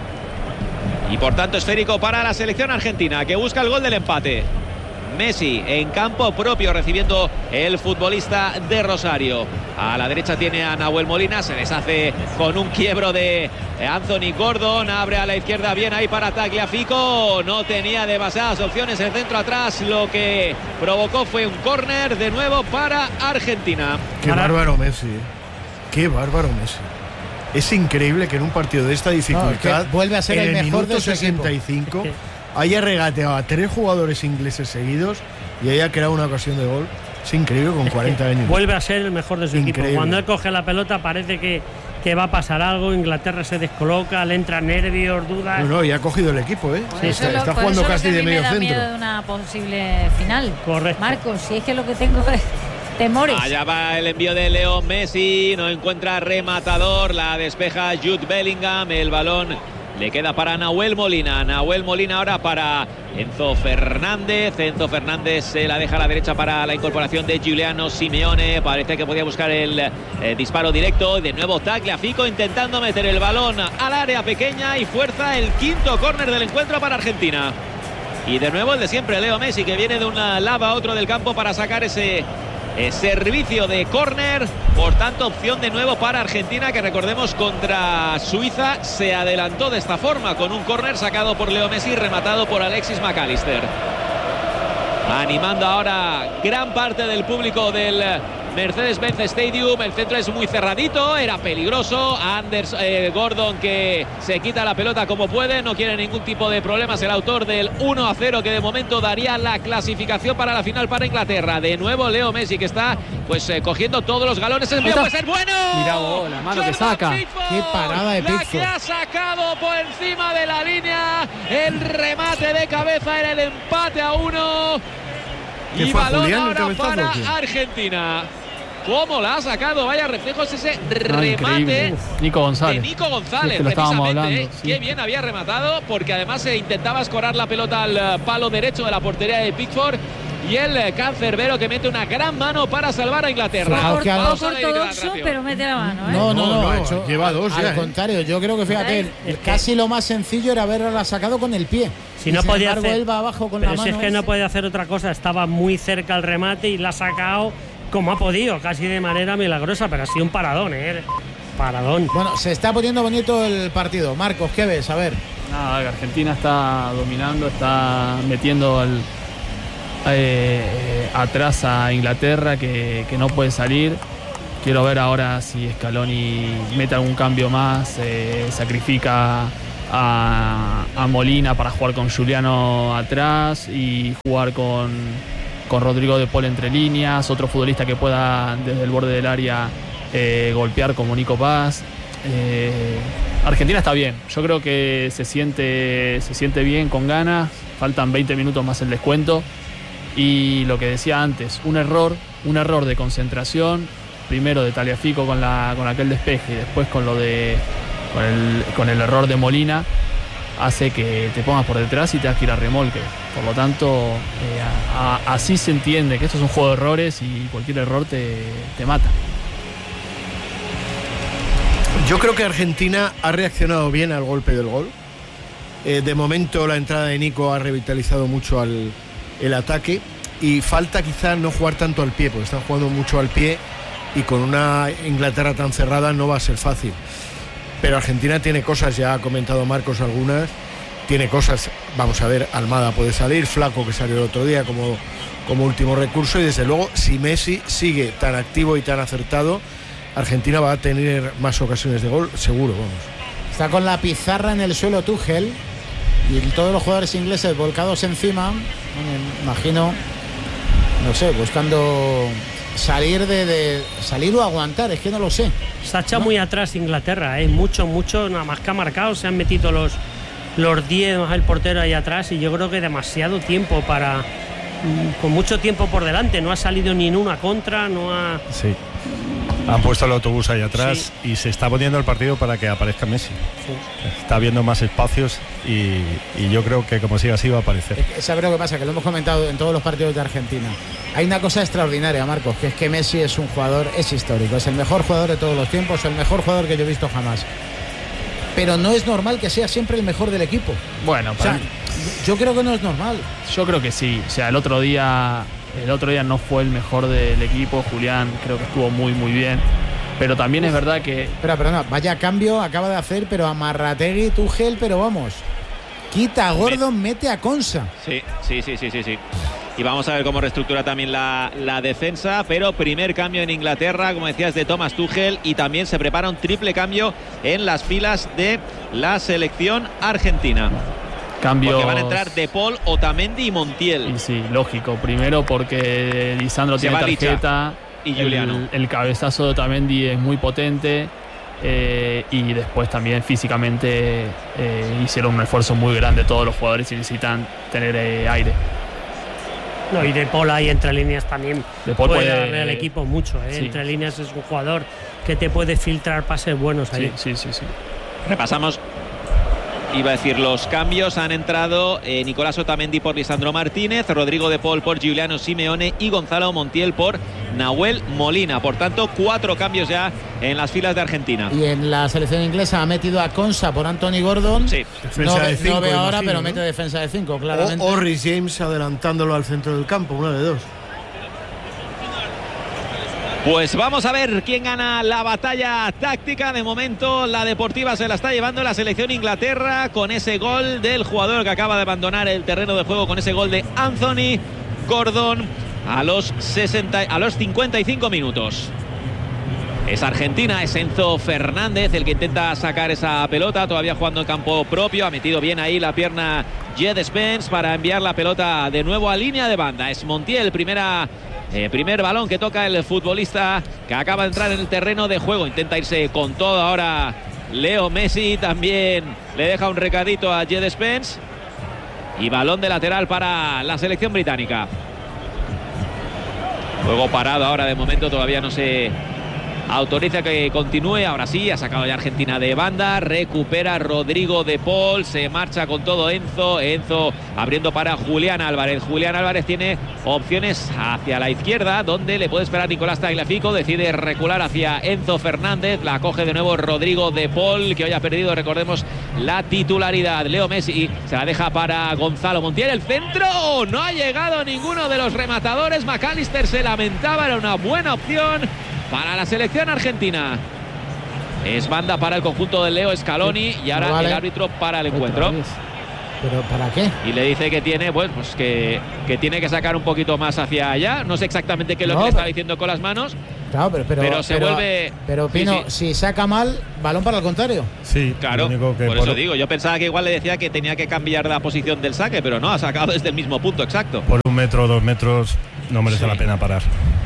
Y por tanto esférico para la selección argentina, que busca el gol del empate. Messi en campo propio recibiendo el futbolista de Rosario. A la derecha tiene a Nahuel Molina, se deshace con un quiebro de Anthony Gordon, abre a la izquierda bien ahí para Tagliafico, no tenía demasiadas opciones el centro atrás, lo que provocó fue un córner de nuevo para Argentina. Qué para... bárbaro Messi, qué bárbaro Messi. Es increíble que en un partido de esta dificultad, no, vuelve a ser el, el mejor de sesenta y cinco, haya regateado a tres jugadores ingleses seguidos y haya creado una ocasión de gol. Es increíble con cuarenta años. Vuelve a ser el mejor de su increíble. equipo. Cuando él coge la pelota parece que, que va a pasar algo. Inglaterra se descoloca, le entran nervios, dudas. No, no, y ha cogido el equipo, ¿eh? Sí, está lo, está jugando casi de medio centro. Me da miedo de una posible final. Correcto. Marcos, si es que lo que tengo es temores. Allá va el envío de Leo Messi, no encuentra rematador, la despeja Jude Bellingham, el balón le queda para Nahuel Molina. Nahuel Molina ahora para Enzo Fernández. Enzo Fernández se la deja a la derecha para la incorporación de Giuliano Simeone. Parece que podía buscar el eh, disparo directo. De nuevo Tagliafico intentando meter el balón al área pequeña y fuerza el quinto córner del encuentro para Argentina. Y de nuevo el de siempre, Leo Messi, que viene de una lava a otro del campo para sacar ese Eh, servicio de córner. Por tanto, opción de nuevo para Argentina, que recordemos contra Suiza se adelantó de esta forma con un córner sacado por Leo Messi, rematado por Alexis McAllister. Animando ahora gran parte del público del Mercedes-Benz Stadium. El centro es muy cerradito, era peligroso. Anders eh, Gordon, que se quita la pelota como puede, no quiere ningún tipo de problemas el autor del uno a cero, que de momento daría la clasificación para la final para Inglaterra. De nuevo Leo Messi, que está pues eh, cogiendo todos los galones. El mío puede ser bueno. Mira, oh, la mano que saca. Pickford, qué parada de Pickford. La que ha sacado por encima de la línea. El remate de cabeza era el empate a uno. Y balón Julián, ahora para Argentina. ¿Cómo la ha sacado? Vaya reflejos ese remate Uf, Nico González. de Nico González, es que precisamente. Hablando, ¿eh? sí. Qué bien había rematado, porque además se intentaba escorar la pelota al palo derecho de la portería de Pickford. Y el cancerbero, que mete una gran mano para salvar a Inglaterra. Poco ortodoxo, pero mete la mano, ¿eh? No, no, no, no, hecho, lleva dos al ya. Al contrario, yo creo que fíjate, es casi que lo más sencillo era haberla sacado con el pie. Si y no sin podía embargo, hacer, él va abajo con pero la si mano. es que no puede hacer otra cosa, estaba muy cerca al remate y la ha sacado como ha podido, casi de manera milagrosa, pero ha sido un paradón, ¿eh? paradón. Bueno, se está poniendo bonito el partido. Marcos, ¿qué ves? A ver. Nada, Argentina está dominando, está metiendo al, eh, atrás a Inglaterra que, que no puede salir. Quiero ver ahora si Scaloni mete algún cambio más, eh, sacrifica a, a Molina para jugar con Giuliano atrás y jugar con, con Rodrigo de Paul entre líneas, otro futbolista que pueda desde el borde del área eh, golpear como Nico Paz. Eh, Argentina está bien, yo creo que se siente, se siente bien, con ganas, faltan veinte minutos más el descuento y lo que decía antes, un error, un error de concentración, primero de Tagliafico con, la, con aquel despeje y después con, lo de, con, el, con el error de Molina, hace que te pongas por detrás y te das que ir a remolque. Por lo tanto, eh, a, a, así se entiende que esto es un juego de errores y cualquier error te, te mata. Yo creo que Argentina ha reaccionado bien al golpe del gol. Eh, de momento la entrada de Nico ha revitalizado mucho al, el ataque y falta quizás no jugar tanto al pie, porque están jugando mucho al pie y con una Inglaterra tan cerrada no va a ser fácil. Pero Argentina tiene cosas, ya ha comentado Marcos algunas, tiene cosas, vamos a ver, Almada puede salir, Flaco que salió el otro día como, como último recurso y desde luego si Messi sigue tan activo y tan acertado, Argentina va a tener más ocasiones de gol, seguro, vamos. Está con la pizarra en el suelo Tuchel y todos los jugadores ingleses volcados encima, me imagino, no sé, buscando salir de, de salir o aguantar, es que no lo sé. Se ha echado ¿no? muy atrás Inglaterra, ¿eh? mucho, mucho, nada más que ha marcado, se han metido los los diez más el portero ahí atrás y yo creo que demasiado tiempo para, con mucho tiempo por delante, no ha salido ni en una contra, no ha... Sí. Han puesto el autobús ahí atrás sí. y se está poniendo el partido para que aparezca Messi. Sí. Está habiendo más espacios y, y yo creo que como siga así va a aparecer. Es que, ¿sabes lo que pasa? Que lo hemos comentado en todos los partidos de Argentina. Hay una cosa extraordinaria, Marcos, que es que Messi es un jugador, es histórico, es el mejor jugador de todos los tiempos, el mejor jugador que yo he visto jamás. Pero no es normal que sea siempre el mejor del equipo. Bueno, o sea, yo creo que no es normal. Yo creo que sí. O sea, el otro día... El otro día no fue el mejor del equipo, Julián creo que estuvo muy muy bien, pero también es verdad que... Espera, perdona, vaya cambio acaba de hacer, pero Amarrategui, Tuchel, pero vamos, quita a Gordon, mete a Konsa. Sí, sí, sí, sí, sí, sí. Y vamos a ver cómo reestructura también la, la defensa, pero primer cambio en Inglaterra, como decías, de Thomas Tuchel, y también se prepara un triple cambio en las filas de la selección argentina. Cambios... Porque van a entrar De Paul, Otamendi y Montiel. Y sí, lógico. Primero porque Lisandro tiene tarjeta. Y Giuliano. El, el cabezazo de Otamendi es muy potente. Eh, y después también físicamente eh, hicieron un esfuerzo muy grande todos los jugadores y necesitan tener eh, aire. No, y De Paul ahí entre líneas también De Paul puede, puede darle al equipo mucho. ¿eh? Sí. Entre líneas es un jugador que te puede filtrar pases buenos ahí. Sí, sí, sí, sí. Repasamos. Iba a decir los cambios. Han entrado eh, Nicolás Otamendi por Lisandro Martínez, Rodrigo de Paul por Giuliano Simeone y Gonzalo Montiel por Nahuel Molina. Por tanto, cuatro cambios ya en las filas de Argentina. Y en la selección inglesa ha metido a Konsa por Anthony Gordon. Sí. Defensa no, de cinco, no veo ahora, imagino, pero ¿no? mete defensa de cinco, claramente. O, o Rhys James adelantándolo al centro del campo, una de dos. Pues vamos a ver quién gana la batalla táctica. De momento la deportiva se la está llevando la selección Inglaterra con ese gol del jugador que acaba de abandonar el terreno de juego, con ese gol de Anthony Gordon a los, sesenta, a los cincuenta y cinco minutos. Es Argentina, es Enzo Fernández el que intenta sacar esa pelota, todavía jugando en campo propio. Ha metido bien ahí la pierna Jed Spence para enviar la pelota de nuevo a línea de banda. Es Montiel, primera... Eh, primer balón que toca el futbolista que acaba de entrar en el terreno de juego. Intenta irse con todo ahora Leo Messi. También le deja un recadito a Jed Spence. Y balón de lateral para la selección británica. Juego parado ahora de momento. Todavía no se autoriza que continúe. Ahora sí, ha sacado ya Argentina de banda. Recupera Rodrigo de Paul. Se marcha con todo Enzo. Enzo abriendo para Julián Álvarez. Julián Álvarez tiene opciones hacia la izquierda, donde le puede esperar Nicolás Tagliafico. Decide recular hacia Enzo Fernández. La coge de nuevo Rodrigo de Paul, que hoy ha perdido, recordemos, la titularidad. Leo Messi se la deja para Gonzalo Montiel. El centro. No ha llegado ninguno de los rematadores. McAllister se lamentaba. Era una buena opción para la selección argentina. Es banda para el conjunto del Leo Scaloni y ahora vale. el árbitro para el encuentro. ¿Pero para qué? Y le dice que tiene, bueno, pues que, que tiene que sacar un poquito más hacia allá. No sé exactamente qué es lo no, que le está diciendo con las manos. Claro, pero, pero, pero se pero, vuelve. Pero Pino, sí, sí. si saca mal, balón para el contrario. Sí, claro. Que por, por eso digo, yo pensaba que igual le decía que tenía que cambiar la posición del saque, pero no, ha sacado desde el mismo punto exacto. Por un metro o dos metros no merece sí. la pena parar.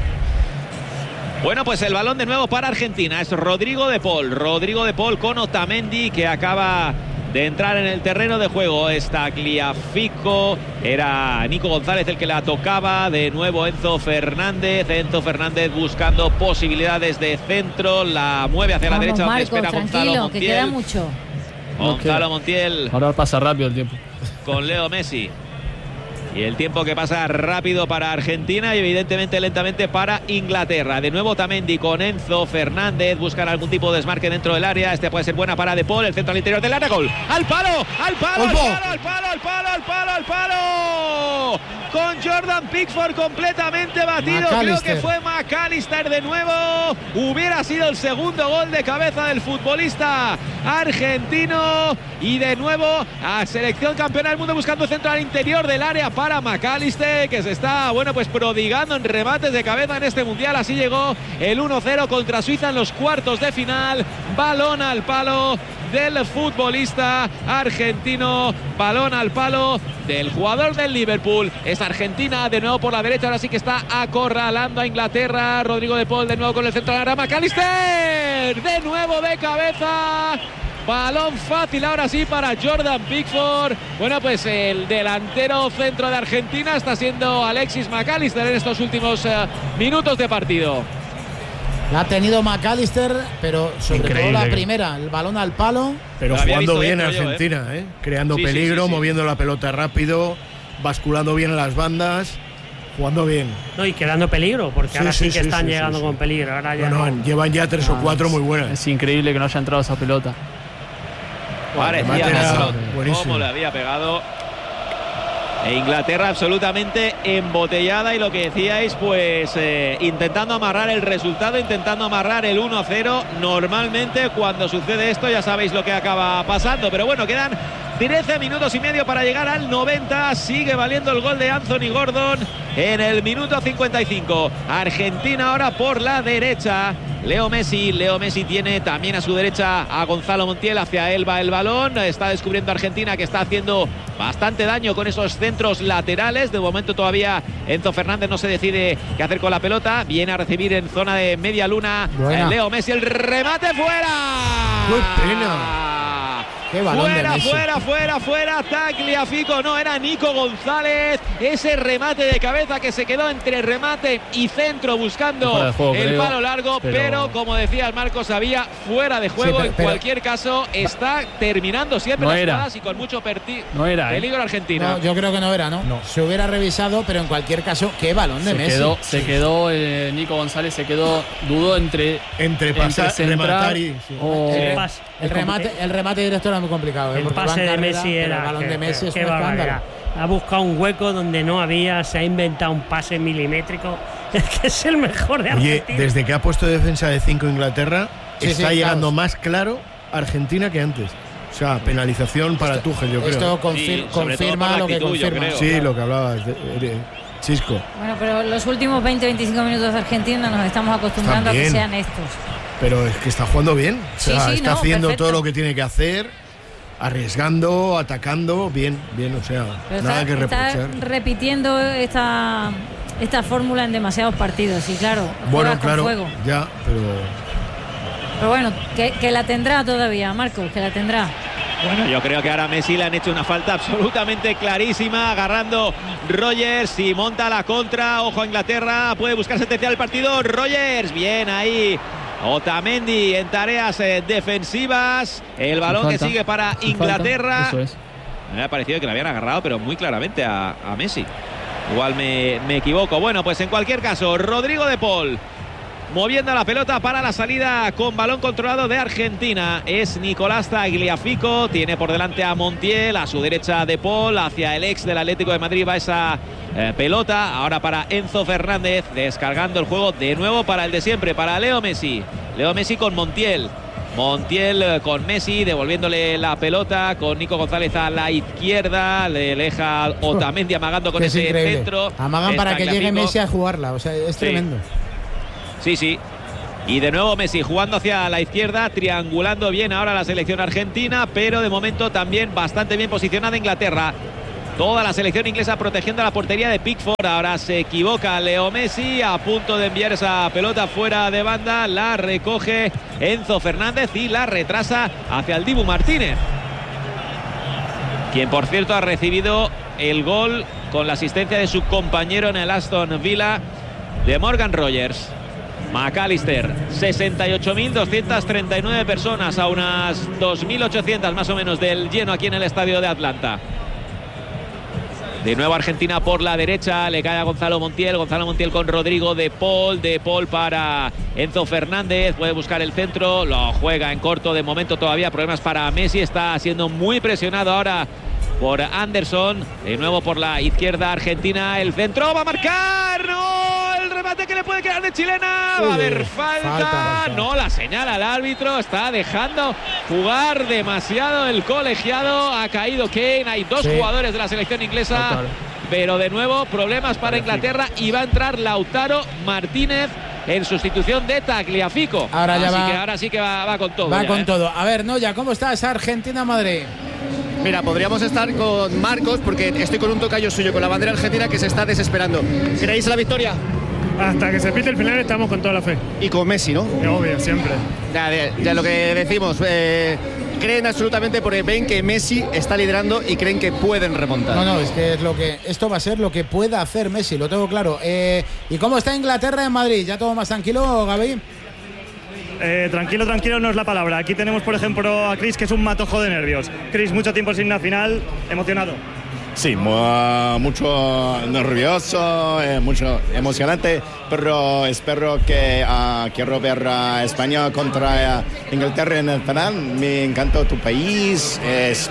Bueno, pues el balón de nuevo para Argentina. Es Rodrigo de Paul. Rodrigo de Paul con Otamendi, que acaba de entrar en el terreno de juego. Está Tagliafico, era Nico González el que la tocaba. De nuevo Enzo Fernández. Enzo Fernández buscando posibilidades de centro. La mueve hacia Vamos, la derecha, Marcos, donde espera Gonzalo Montiel. Que queda mucho. Gonzalo Montiel. Ahora pasa rápido el tiempo. Con Leo Messi. Y el tiempo que pasa rápido para Argentina y evidentemente lentamente para Inglaterra. De nuevo Otamendi con Enzo Fernández. Buscan algún tipo de desmarque dentro del área. Este puede ser buena para De Paul. El centro al interior del área. Gol. ¡Al palo! ¡Al palo! ¡Al palo! ¡Al palo! ¡Al palo! ¡Al palo! ¡Al palo! Con Jordan Pickford completamente batido. Creo que fue McAllister de nuevo. Hubiera sido el segundo gol de cabeza del futbolista argentino. Y de nuevo a selección campeona del mundo buscando centro al interior del área para McAllister, que se está, bueno, pues prodigando en remates de cabeza en este mundial. Así llegó el uno cero contra Suiza en los cuartos de final. Balón al palo del futbolista argentino, balón al palo del jugador del Liverpool. Es Argentina de nuevo por la derecha, ahora sí que está acorralando a Inglaterra. Rodrigo de Paul de nuevo con el centro de la área. McAllister de nuevo de cabeza. Balón fácil ahora sí para Jordan Pickford. Bueno, pues el delantero centro de Argentina está siendo Alexis McAllister en estos últimos uh, minutos de partido. La ha tenido McAllister, pero sobre Increíble. todo la primera, el balón al palo. Pero jugando bien Argentina, yo, ¿eh? ¿eh? creando sí, peligro, sí, sí, sí. moviendo la pelota rápido, basculando bien en las bandas. Jugando bien. No, y quedando peligro, porque sí, ahora sí, sí que sí, están sí, llegando sí, sí. con peligro. Ahora ya no, no. Llevan ya tres ah, o cuatro muy buenas. Es increíble que no haya entrado esa pelota. Parecía cómo le había pegado. E Inglaterra absolutamente embotellada y lo que decíais, pues eh, intentando amarrar el resultado, intentando amarrar el uno cero. Normalmente cuando sucede esto ya sabéis lo que acaba pasando, pero bueno, quedan trece minutos y medio para llegar al noventa. Sigue valiendo el gol de Anthony Gordon en el minuto cincuenta y cinco. Argentina ahora por la derecha. Leo Messi, Leo Messi tiene también a su derecha a Gonzalo Montiel, hacia él va el balón, está descubriendo Argentina que está haciendo bastante daño con esos centros laterales. De momento todavía Enzo Fernández no se decide qué hacer con la pelota, viene a recibir en zona de media luna eh, Leo Messi, el remate fuera. ¡Qué pena! Qué balón fuera, de Messi. fuera, fuera, fuera, Tagliafico, no, era Nico González, ese remate de cabeza que se quedó entre remate y centro buscando el juego, el creo, palo largo, pero... pero como decía Marcos, había fuera de juego. Sí, pero, en pero... cualquier caso, está terminando siempre no las era. jugadas y con mucho perti... no era, peligro ¿eh? Argentina. No, yo creo que no era, ¿no? no. Se hubiera revisado, pero en cualquier caso, qué balón de se Messi. Quedó, se quedó eh, Nico González, se quedó, dudó entre entre pasar, entre rematar y sí. o... el, pas, el, remate, el remate directo era muy complicado. ¿eh? El pase de carrera, Messi era. El balón que, de Messi que, es que un escándalo. Ha buscado un hueco donde no había, se ha inventado un pase milimétrico. Es que es el mejor de Argentina. Oye, desde que ha puesto defensa de cinco Inglaterra, sí, está sí, llegando claro. más claro Argentina que antes. O sea, penalización para esto, Tuchel, yo creo. Esto confir sí, confirma lo que confirma. Creo, sí, claro. lo que hablabas de, de Chisco. Bueno, pero los últimos veinte a veinticinco minutos de Argentina nos estamos acostumbrando a que sean estos. Pero es que está jugando bien. O sea, sí, sí, está no, haciendo perfecto. todo lo que tiene que hacer, arriesgando, atacando, bien, bien, o sea, pero nada está, que reprochar. Está repitiendo esta, esta fórmula en demasiados partidos y claro, bueno, claro, con fuego. ya, pero... Pero bueno, que, que la tendrá todavía, Marcos, que la tendrá. Bueno, yo creo que ahora Messi le han hecho una falta absolutamente clarísima, agarrando Rogers y monta la contra. Ojo a Inglaterra, puede buscar sentenciar el partido. Rogers, bien ahí. Otamendi en tareas eh, defensivas. El balón que sigue para Inglaterra. Eso es. Me ha parecido que le habían agarrado, pero muy claramente a, a Messi. Igual me, me equivoco. Bueno, pues en cualquier caso, Rodrigo de Paul moviendo la pelota para la salida con balón controlado de Argentina. Es Nicolás Tagliafico, tiene por delante a Montiel, a su derecha de Paul, hacia el ex del Atlético de Madrid va esa eh, pelota. Ahora para Enzo Fernández, descargando el juego de nuevo para el de siempre, para Leo Messi. Leo Messi con Montiel. Montiel con Messi, devolviéndole la pelota, con Nico González a la izquierda, le deja Otamendi amagando con ese centro. Amagan para que llegue Messi a jugarla, o sea, es sí. tremendo. Sí, sí. Y de nuevo Messi jugando hacia la izquierda, triangulando bien ahora la selección argentina, pero de momento también bastante bien posicionada Inglaterra. Toda la selección inglesa protegiendo la portería de Pickford. Ahora se equivoca Leo Messi, a punto de enviar esa pelota fuera de banda. La recoge Enzo Fernández y la retrasa hacia el Dibu Martínez, quien por cierto ha recibido el gol con la asistencia de su compañero en el Aston Villa, de Morgan Rogers. McAllister, sesenta y ocho mil doscientas treinta y nueve personas a unas dos mil ochocientas más o menos del lleno aquí en el estadio de Atlanta. De nuevo Argentina por la derecha, le cae a Gonzalo Montiel, Gonzalo Montiel con Rodrigo de Paul, de Paul para Enzo Fernández, puede buscar el centro, lo juega en corto, de momento todavía problemas para Messi, está siendo muy presionado ahora por Anderson, de nuevo por la izquierda Argentina, el centro va a marcar, no, el remate que le puede quedar de chilena, va a haber falta, falta, falta. No, la señala el árbitro, está dejando jugar demasiado el colegiado, ha caído Kane, hay dos sí. jugadores de la selección inglesa, Total. pero de nuevo problemas para Inglaterra y va a entrar Lautaro Martínez en sustitución de Tagliafico. Ahora ya Así va, que ahora sí que va, va con todo. Va ya, con ¿eh? todo. A ver, Noya, ¿cómo está esa Argentina-Madrid? Mira, podríamos estar con Marcos porque estoy con un tocayo suyo, con la bandera argentina que se está desesperando. ¿Creéis la victoria? Hasta que se pite el final estamos con toda la fe. Y con Messi, ¿no? Obvio, siempre. Ya, ya, ya lo que decimos, eh, creen absolutamente porque ven que Messi está liderando y creen que pueden remontar. No, no, es que es lo que esto va a ser lo que pueda hacer Messi, lo tengo claro. Eh, ¿Y cómo está Inglaterra en Madrid? ¿Ya todo más tranquilo, Gaby? Eh, tranquilo, tranquilo no es la palabra. Aquí tenemos, por ejemplo, a Chris, que es un matojo de nervios. Chris, mucho tiempo sin una final, emocionado. Sí, mu- mucho nervioso, eh, mucho emocionante, pero espero que uh, quiero ver a España contra uh, Inglaterra en el final. Me encanta tu país, es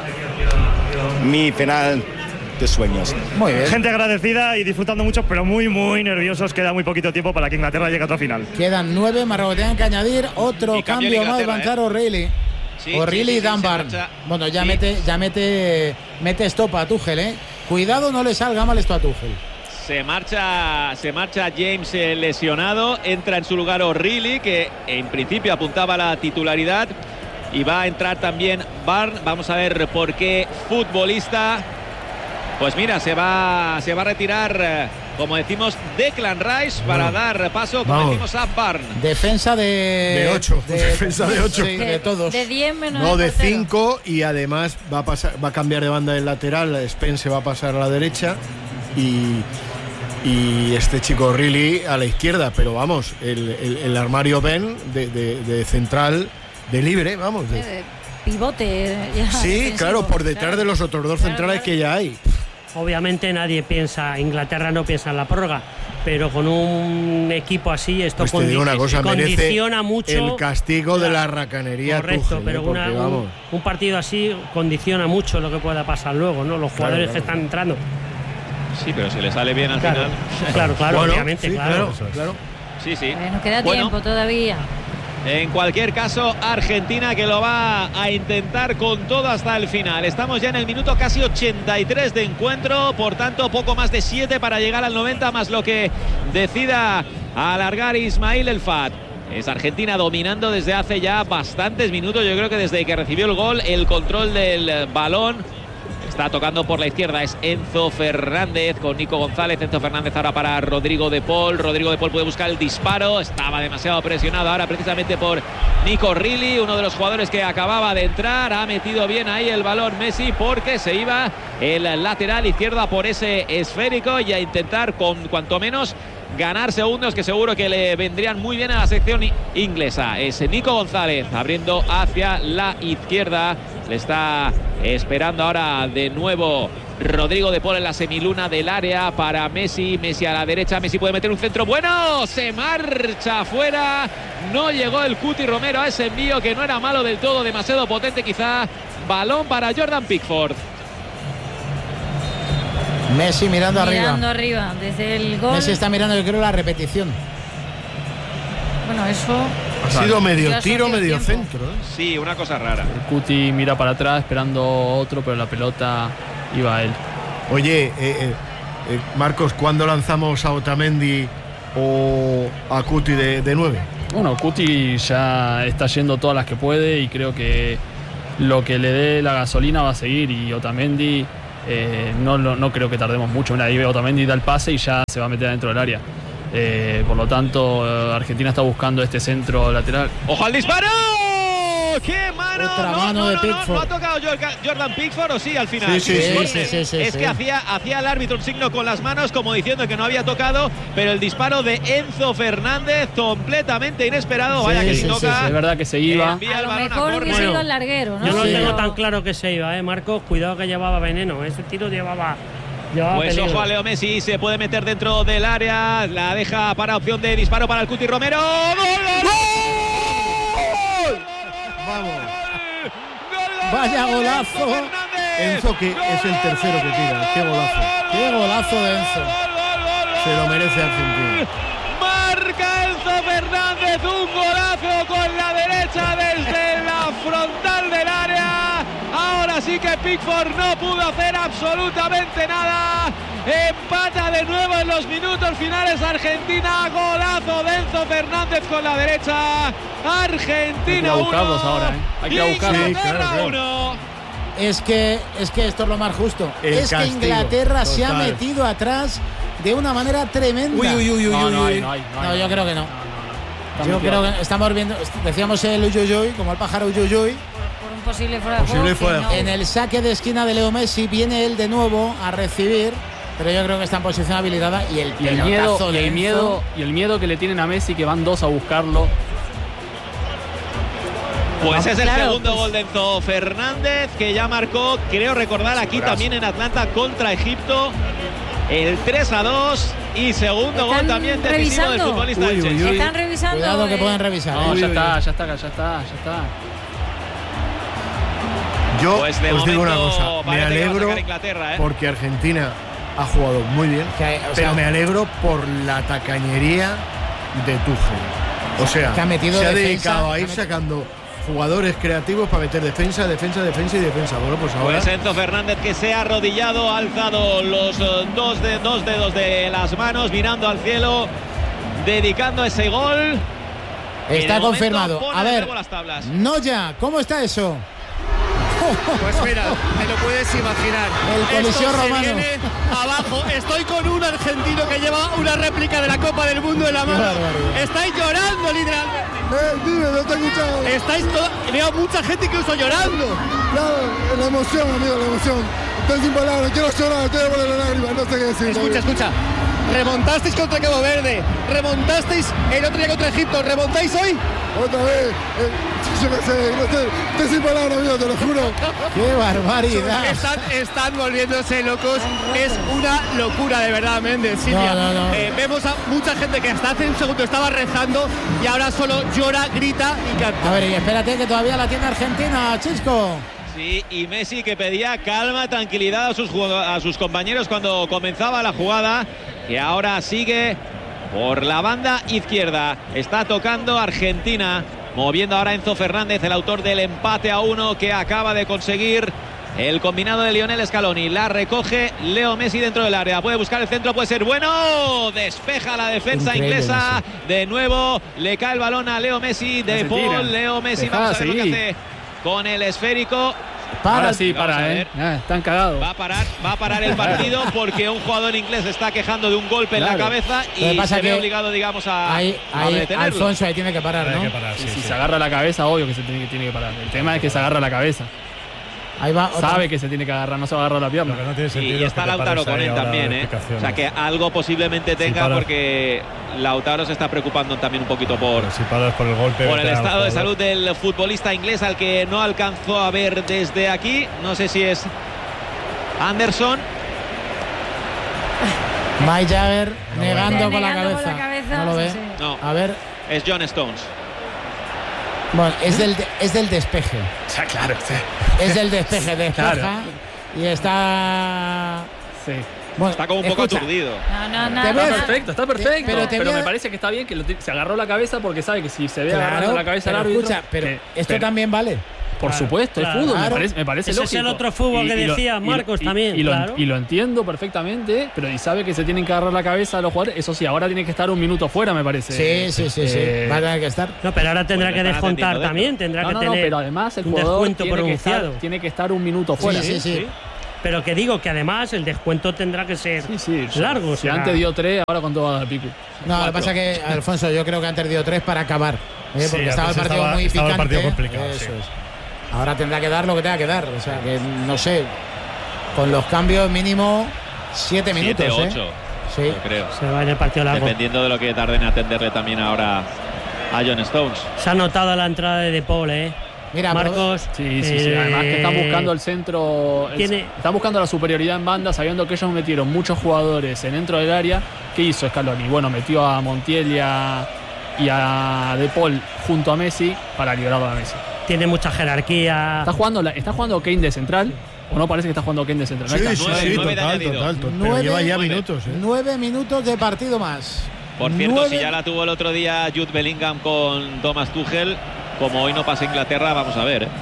mi final de sueños. Muy bien. Gente agradecida y disfrutando mucho, pero muy, muy nerviosos. Queda muy poquito tiempo para que Inglaterra llegue a otra final. Quedan nueve, Marruecos tienen que añadir otro cambio más, va a entrar O'Reilly. Sí, O'Reilly sí, y sí, Dunbar. sí, bueno, ya sí. mete, ya mete, mete stop a Tuchel, ¿eh? Cuidado, no le salga mal esto a Tuchel. Se marcha, se marcha James eh, lesionado, entra en su lugar O'Reilly, que en principio apuntaba a la titularidad, y va a entrar también Barnes. Vamos a ver por qué futbolista. Pues mira, se va, se va a retirar, eh, como decimos, Declan Rice para bueno, dar paso, como vamos. decimos, a Barnes. Defensa de... De ocho, de, defensa de ocho. Sí, de, de todos. De diez menos No, de portero. cinco, y además va a, pasar, va a cambiar de banda del lateral, Spence va a pasar a la derecha y, y este chico O'Reilly a la izquierda, pero vamos, el, el, el armario Ben de, de, de central, de libre, vamos. De... Eh, pivote. Ya, sí, defensivo. Claro, por detrás claro. de los otros dos centrales claro, claro. que ya hay. Obviamente nadie piensa, Inglaterra no piensa en la prórroga, pero con un equipo así esto pues te digo una cosa, condiciona mucho el castigo la, de la racanería. Correcto, Tuchel, pero ¿eh? una, un, un partido así condiciona mucho lo que pueda pasar luego, ¿no? Los jugadores claro, claro. que están entrando. Sí, pero si le sale bien al claro. final. Claro, claro, bueno, obviamente, sí, claro. claro, claro. Sí, sí. Bueno, queda bueno, tiempo todavía. En cualquier caso, Argentina que lo va a intentar con todo hasta el final. Estamos ya en el minuto casi ochenta y tres de encuentro, por tanto poco más de siete para llegar al noventa, más lo que decida alargar Ismail El Fat. Es Argentina dominando desde hace ya bastantes minutos, yo creo que desde que recibió el gol, el control del balón. Está tocando por la izquierda, es Enzo Fernández con Nico González. Enzo Fernández ahora para Rodrigo de Paul. Rodrigo de Paul puede buscar el disparo. Estaba demasiado presionado ahora precisamente por Nico O'Reilly, uno de los jugadores que acababa de entrar. Ha metido bien ahí el balón Messi porque se iba el lateral izquierda por ese esférico y a intentar con cuanto menos ganar segundos que seguro que le vendrían muy bien a la sección inglesa. Es Nico González abriendo hacia la izquierda. Le está esperando ahora de nuevo Rodrigo de Paul en la semiluna del área para Messi. Messi a la derecha. Messi puede meter un centro bueno. Se marcha afuera. No llegó el Cuti Romero a ese envío que no era malo del todo. Demasiado potente quizá. Balón para Jordan Pickford. Messi mirando, mirando arriba. arriba, desde el gol. Messi está mirando, yo creo, la repetición. Bueno, eso Ha sido medio tiro, medio centro. ¿eh? Sí, una cosa rara. El Cuti mira para atrás esperando otro, pero la pelota iba a él. Oye, eh, eh, eh, Marcos, ¿cuándo lanzamos a Otamendi o a Cuti de, de nueve? Bueno, Cuti ya está yendo todas las que puede y creo que lo que le dé la gasolina va a seguir, y Otamendi eh, no, no, no creo que tardemos mucho. Una ahí Otamendi da el pase y ya se va a meter dentro del área. Eh, por lo tanto, Argentina está buscando este centro lateral. ¡Ojo al disparo! ¡Qué mano! Otra no, mano no, de no, Pickford. No, ¿no ha tocado Jordan Pickford o sí al final? Sí, sí, sí. Porque sí, sí, sí, es sí. que hacía, hacía el árbitro un signo con las manos como diciendo que no había tocado, pero el disparo de Enzo Fernández completamente inesperado. Vaya Sí, que sí, si sí, toca. Es verdad que se iba. Envía A el lo balón mejor a hubiese córner. ido al larguero, ¿no? Yo no Sí. tengo tan claro que se iba, ¿eh, Marcos? Cuidado que llevaba veneno. Ese tiro llevaba. llevaba Pues peligro. ojo a Leo Messi, se puede meter dentro del área, la deja para opción de disparo para el Cuti Romero. ¡Gol, gol, gol! Vamos. Vaya golazo. Enzo, que es el tercero que tira. Qué golazo. Qué golazo de Enzo. Se lo merece Argentina. Marca Enzo Fernández un golazo con la derecha desde la frontal del área. Ahora sí que Pickford no pudo hacer absolutamente nada. Empata de nuevo en los minutos finales Argentina. Golazo de Enzo Fernández con la derecha. Argentina Hay que buscarlos uno. ahora, ¿eh? Hay que buscarlos. Sí, claro, claro. uno. Es que, es que esto es lo más justo. El es castigo, que Inglaterra se ha total. metido atrás de una manera tremenda. Uy, uy, uy, uy, No, uy, no hay, uy. no hay, no No, hay. yo creo que no. Está Yo metido. creo que estamos viendo, decíamos el uyuyuy, como el pájaro uyuyuy. Por un posible fuera de Posible juego. fuera que de no. juego. En el saque de esquina de Leo Messi viene él de nuevo a recibir, pero yo creo que está en posición habilitada y el Y el miedo, pelotazo y de el Enzo. miedo, y el miedo que le tienen a Messi, que van dos a buscarlo. Pues es el Claro, segundo pues. gol de Enzo Fernández, que ya marcó, creo recordar, aquí también en Atlanta contra Egipto, el tres a dos, y segundo gol ¿Están también decisivo del revisando? futbolista del Uy, uy, Chelsea. uy. Están revisando. Cuidado que eh, pueden revisar. No, ¿eh? ya está, ya está, ya está, ya está. Yo Pues de os digo una momento cosa, me parece que va a alegro sacar Inglaterra, ¿eh? porque Argentina ha jugado muy bien, Que, o pero sea, me alegro por la tacañería de Tuchel. O sea, Que ha metido se ha defensa, dedicado a ha ir met- sacando jugadores creativos para meter defensa, defensa, defensa y defensa. Bueno, pues ahora Pues Enzo Fernández, que se ha arrodillado, ha alzado los eh, dos, de, dos dedos de las manos, mirando al cielo, dedicando ese gol. Y de Está momento confirmado. pone A de ver, nuevo las tablas. Noya, ¿cómo está eso? Pues mira, te lo puedes imaginar. El Coliseo Esto se Romano. viene abajo. Estoy con un argentino que lleva una réplica de la Copa del Mundo en la mano. barbaridad. Estáis llorando literalmente. Eh, dime, no te he escuchado. Estáis toda... Veo mucha gente incluso llorando. Claro, la emoción, amigo, la emoción. Estoy sin palabras, quiero llorar, estoy por la lágrima, no sé qué decir. Escucha, escucha. Remontasteis contra Cabo Verde, remontasteis el otro día contra Egipto, ¿remontáis hoy? Otra vez, eh, yo qué sé, no sé, estoy sin palabras, amigo, te lo juro. ¡Qué barbaridad! Están, están volviéndose locos, es una locura de verdad, Méndez, Silvia. No, no, no. Eh, vemos a mucha gente que hasta hace un segundo estaba rezando y ahora solo llora, grita y canta. A ver, y espérate que todavía la tiene Argentina, Chisco. Sí, y Messi que pedía calma, tranquilidad a sus, jug- a sus compañeros cuando comenzaba la jugada, y ahora sigue por la banda izquierda. Está tocando Argentina, moviendo ahora Enzo Fernández, el autor del empate a uno que acaba de conseguir el combinado de Lionel Scaloni. La recoge Leo Messi dentro del área, puede buscar el centro, puede ser bueno, despeja la defensa Increíble, inglesa. De nuevo le cae el balón a Leo Messi, de Se Paul, tiran. Leo Messi, Dejada, vamos a ver lo que sí. hace con el esférico. Para, Ahora sí, Vamos a para, ver. eh. Ya, están cagados. Va a parar, va a parar el partido porque un jugador inglés está quejando de un golpe en la Claro. cabeza Lo que y pasa se ve que obligado, digamos, a, Ahí, a ahí, detenerlo. Alfonso ahí tiene que parar, Hay ¿no? que parar, sí, si sí. se agarra la cabeza, obvio que se tiene que, tiene que parar. El tema es que se agarra la cabeza. Ahí va. otra- Sabe que se tiene que agarrar, no se va a agarrar la pierna. Lo que no tiene Sí, sentido y es está que te Lautaro pares con ahí él ahora también, de ¿eh? explicaciones. O sea que algo posiblemente tenga para. porque Lautaro se está preocupando también un poquito por, Pero si paras por el golpe, por el vete al estado de jugador. salud del futbolista inglés al que no alcanzó a ver desde aquí. No sé si es Anderson. Mike Jagger negando, con, la Negando cabeza. con la cabeza, No lo sí, ve. sí. No, A ver. es John Stones. Bueno, es del, de- es del despeje. Ya, claro, sí. Es del despeje, despeja. Claro. Y está. Sí. Bueno, está como un escucha, poco aturdido. No, no, no. Está perfecto, está perfecto. Pero, pero pero me parece que está bien que lo se agarró la cabeza porque sabe que si se ve claro, agarrando la cabeza al árbitro. Escucha, pero que, esto pero, también vale. Por claro, supuesto, claro, es fútbol, claro. me parece, me parece Ese lógico. es el otro fútbol Y- que y lo- decía y- Marcos y- también, Y lo, claro. y lo entiendo perfectamente, pero y sabe que se tienen que agarrar la cabeza a los jugadores. Eso sí, ahora tiene que estar un minuto fuera, me parece. Sí, sí, sí, sí. Eh, Va a tener que estar. No, pero ahora tendrá Bueno, que están descontar atendiendo también, dentro. tendrá No, que no, no, tener pero además el un jugador descuento tiene que, pronunciado. estar, tiene que estar un minuto fuera. Sí, sí, sí. Pero que digo que además el descuento tendrá que ser largo. Si será. antes dio tres, ahora con todo va a dar pico. No, lo que pasa es que, Alfonso, yo creo que han perdido tres para acabar. ¿eh? Sí, Porque estaba el antes partido estaba- muy estaba el picante. partido complicado, Eso sí. es. Ahora tendrá que dar lo que tenga que dar. O sea, que no sé. Con los cambios mínimo siete minutos. Siete, ¿eh? ocho. Sí. Yo creo. Se va en el partido largo. Dependiendo de lo que tarden en atenderle también ahora a John Stones. Se ha notado la entrada de De Paul, ¿eh? Mira, Marcos. Sí, sí, sí. Además que están buscando el centro. el- Tiene- están buscando la superioridad en banda, sabiendo que ellos metieron muchos jugadores en dentro del área. ¿Qué hizo Scaloni? Bueno, metió a Montiel y a, y a De Paul junto a Messi para liberarlo a Messi. Tiene mucha jerarquía. ¿Está jugando, la- ¿Está jugando Kane de central? ¿O no parece que está jugando Kane de central? Sí, Ahí está. sí, Nueve, sí, nueve de total, añadido. total, total. Pero Nueve- lleva ya nueve. minutos, ¿eh? Nueve minutos de partido más. Por cierto, Nueve- si ya la tuvo el otro día Jude Bellingham con Thomas Tuchel, como hoy no pasa Inglaterra, vamos a ver. ¿eh?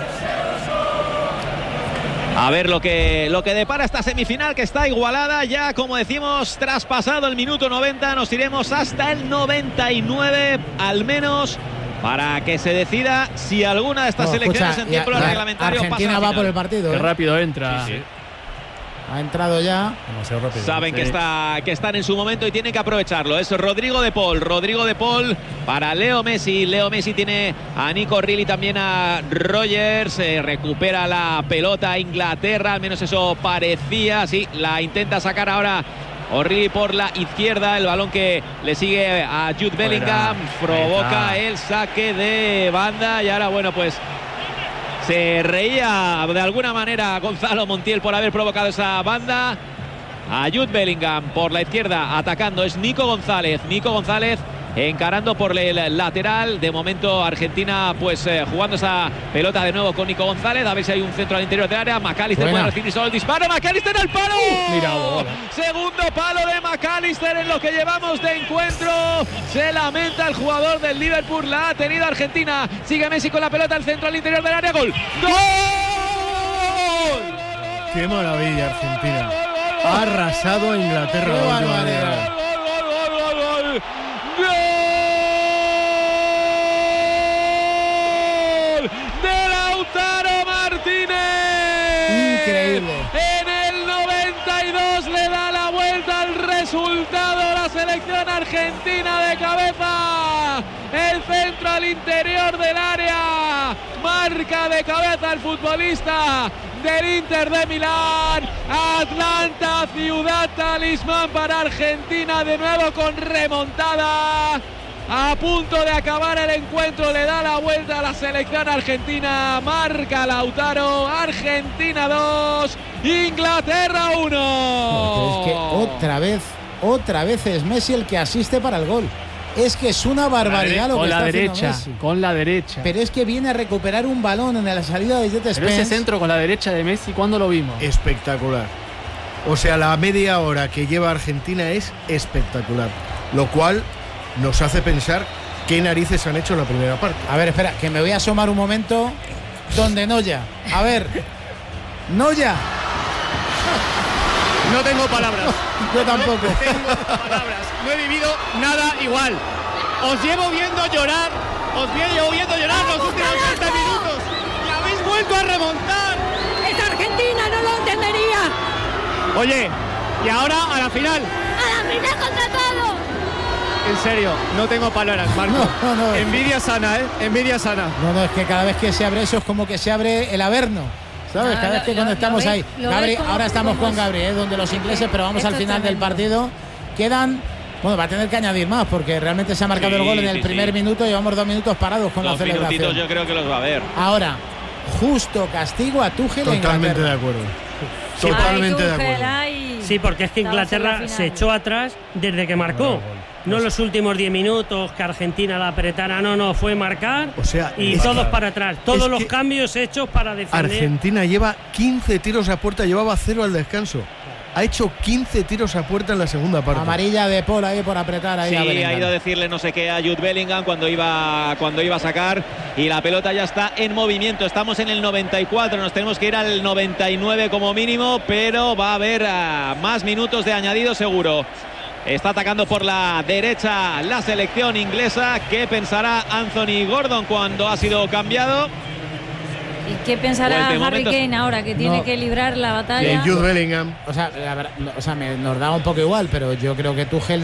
A ver lo que, lo que depara esta semifinal, que está igualada ya, como decimos, traspasado el minuto noventa, nos iremos hasta el noventa y nueve al menos, para que se decida si alguna de estas No, selecciones escucha, en tiempo y a- reglamentario pasa a Argentina la va final. por el partido. Qué ¿eh? rápido entra. Sí, sí. Ha entrado ya. Demasiado rápido. Saben que, Sí. está, que están en su momento y tienen que aprovecharlo. Es Rodrigo de Paul. Rodrigo de Paul para Leo Messi. Leo Messi tiene a Nico Real y también a Rogers. Eh, recupera la pelota Inglaterra. Al menos eso parecía. Sí, la intenta sacar ahora O'Reilly por la izquierda. El balón que le sigue a Jude Bellingham. Provoca el saque de banda. Y ahora, bueno, pues se reía de alguna manera Gonzalo Montiel por haber provocado esa banda. A Jude Bellingham por la izquierda atacando es Nico González. Nico González encarando por el lateral. De momento Argentina pues eh, jugando esa pelota de nuevo con Nico González. A ver si hay un centro al interior del área. McAllister Buena. puede recibir solo el disparo. McAllister al palo. Mira, bola. Segundo palo de McAllister en lo que llevamos de encuentro. Se lamenta el jugador del Liverpool. La ha tenido Argentina. Sigue Messi con la pelota al centro al interior del área. Gol. ¡Gol! Qué maravilla, Argentina. Ha arrasado a Inglaterra. Qué la última barbaridad. media hora. ¡Gol, gol, gol, gol, gol! ¡Gol! ¡De Lautaro Martínez! Increíble. En el noventa y dos le da la vuelta al resultado la selección argentina de cabeza. El centro al interior del área. Marca de cabeza el futbolista del Inter de Milán. Atlanta, ciudad talismán para Argentina, de nuevo con remontada. A punto de acabar el encuentro, le da la vuelta a la selección argentina. Marca Lautaro. Argentina dos, Inglaterra uno. Pero es que otra vez, otra vez es Messi el que asiste para el gol. Es que es una barbaridad lo Con que la está haciendo derecha, Messi. con la derecha. Pero es que viene a recuperar un balón en la salida de Jet Pero Spence. ese centro con la derecha de Messi, ¿cuándo lo vimos? Espectacular. O sea, la media hora que lleva Argentina es espectacular. Lo cual nos hace pensar qué narices han hecho en la primera parte. A ver, espera, que me voy a asomar un momento donde Noya. A ver, Noya. No tengo palabras. Yo tampoco. No tengo palabras. No he vivido nada igual. Os llevo viendo llorar. Os llevo viendo llorar los últimos treinta minutos. Y habéis vuelto a remontar. ¡Es Argentina! ¡No lo entendería! Oye, y ahora a la final. ¡A la final contra todo! En serio, no tengo palabras, Marco. No, no, no. Envidia sana, ¿eh? Envidia sana. No, no, es que cada vez que se abre eso es como que se abre el Averno. ¿Sabes? No, Cada lo- vez que lo- conectamos lo ahí. ves- lo Gabri, ves como- ahora estamos como con es- Gabri, ¿eh? Donde los ingleses, pero vamos Esto al es final del tremendo. partido. Quedan. Bueno, va a tener que añadir más porque realmente se ha marcado Sí, el gol en el sí, primer sí. minuto. Llevamos dos minutos parados con Dos la celebración. minutitos yo creo que los va a ver. Ahora, justo castigo a Tuchel en Totalmente Inglaterra. de acuerdo. Ay, Totalmente de Tuchel, acuerdo. ay. Sí, porque es que Estamos en la Inglaterra final. se echó atrás desde que marcó. No los últimos diez minutos que Argentina la apretara, no, no, fue marcar O sea, y es todos que- para atrás. Todos es los que cambios hechos para defender. Argentina lleva quince tiros a puerta, llevaba cero al descanso. ha hecho quince tiros a puerta en la segunda parte. Amarilla de Paul ahí por apretar ahí sí, a ha ido a decirle no sé qué a Jude Bellingham cuando iba, cuando iba a sacar, y la pelota ya está en movimiento. Estamos en el noventa y cuatro, nos tenemos que ir al noventa y nueve como mínimo, pero va a haber uh, más minutos de añadido seguro. Está atacando por la derecha la selección inglesa. ¿Qué pensará Anthony Gordon cuando ha sido cambiado? ¿Y qué pensará Pues Harry Kane ahora que tiene No. que librar la batalla? Jude Bellingham. O sea, la verdad, o sea me, nos da un poco igual, pero yo creo que Tuchel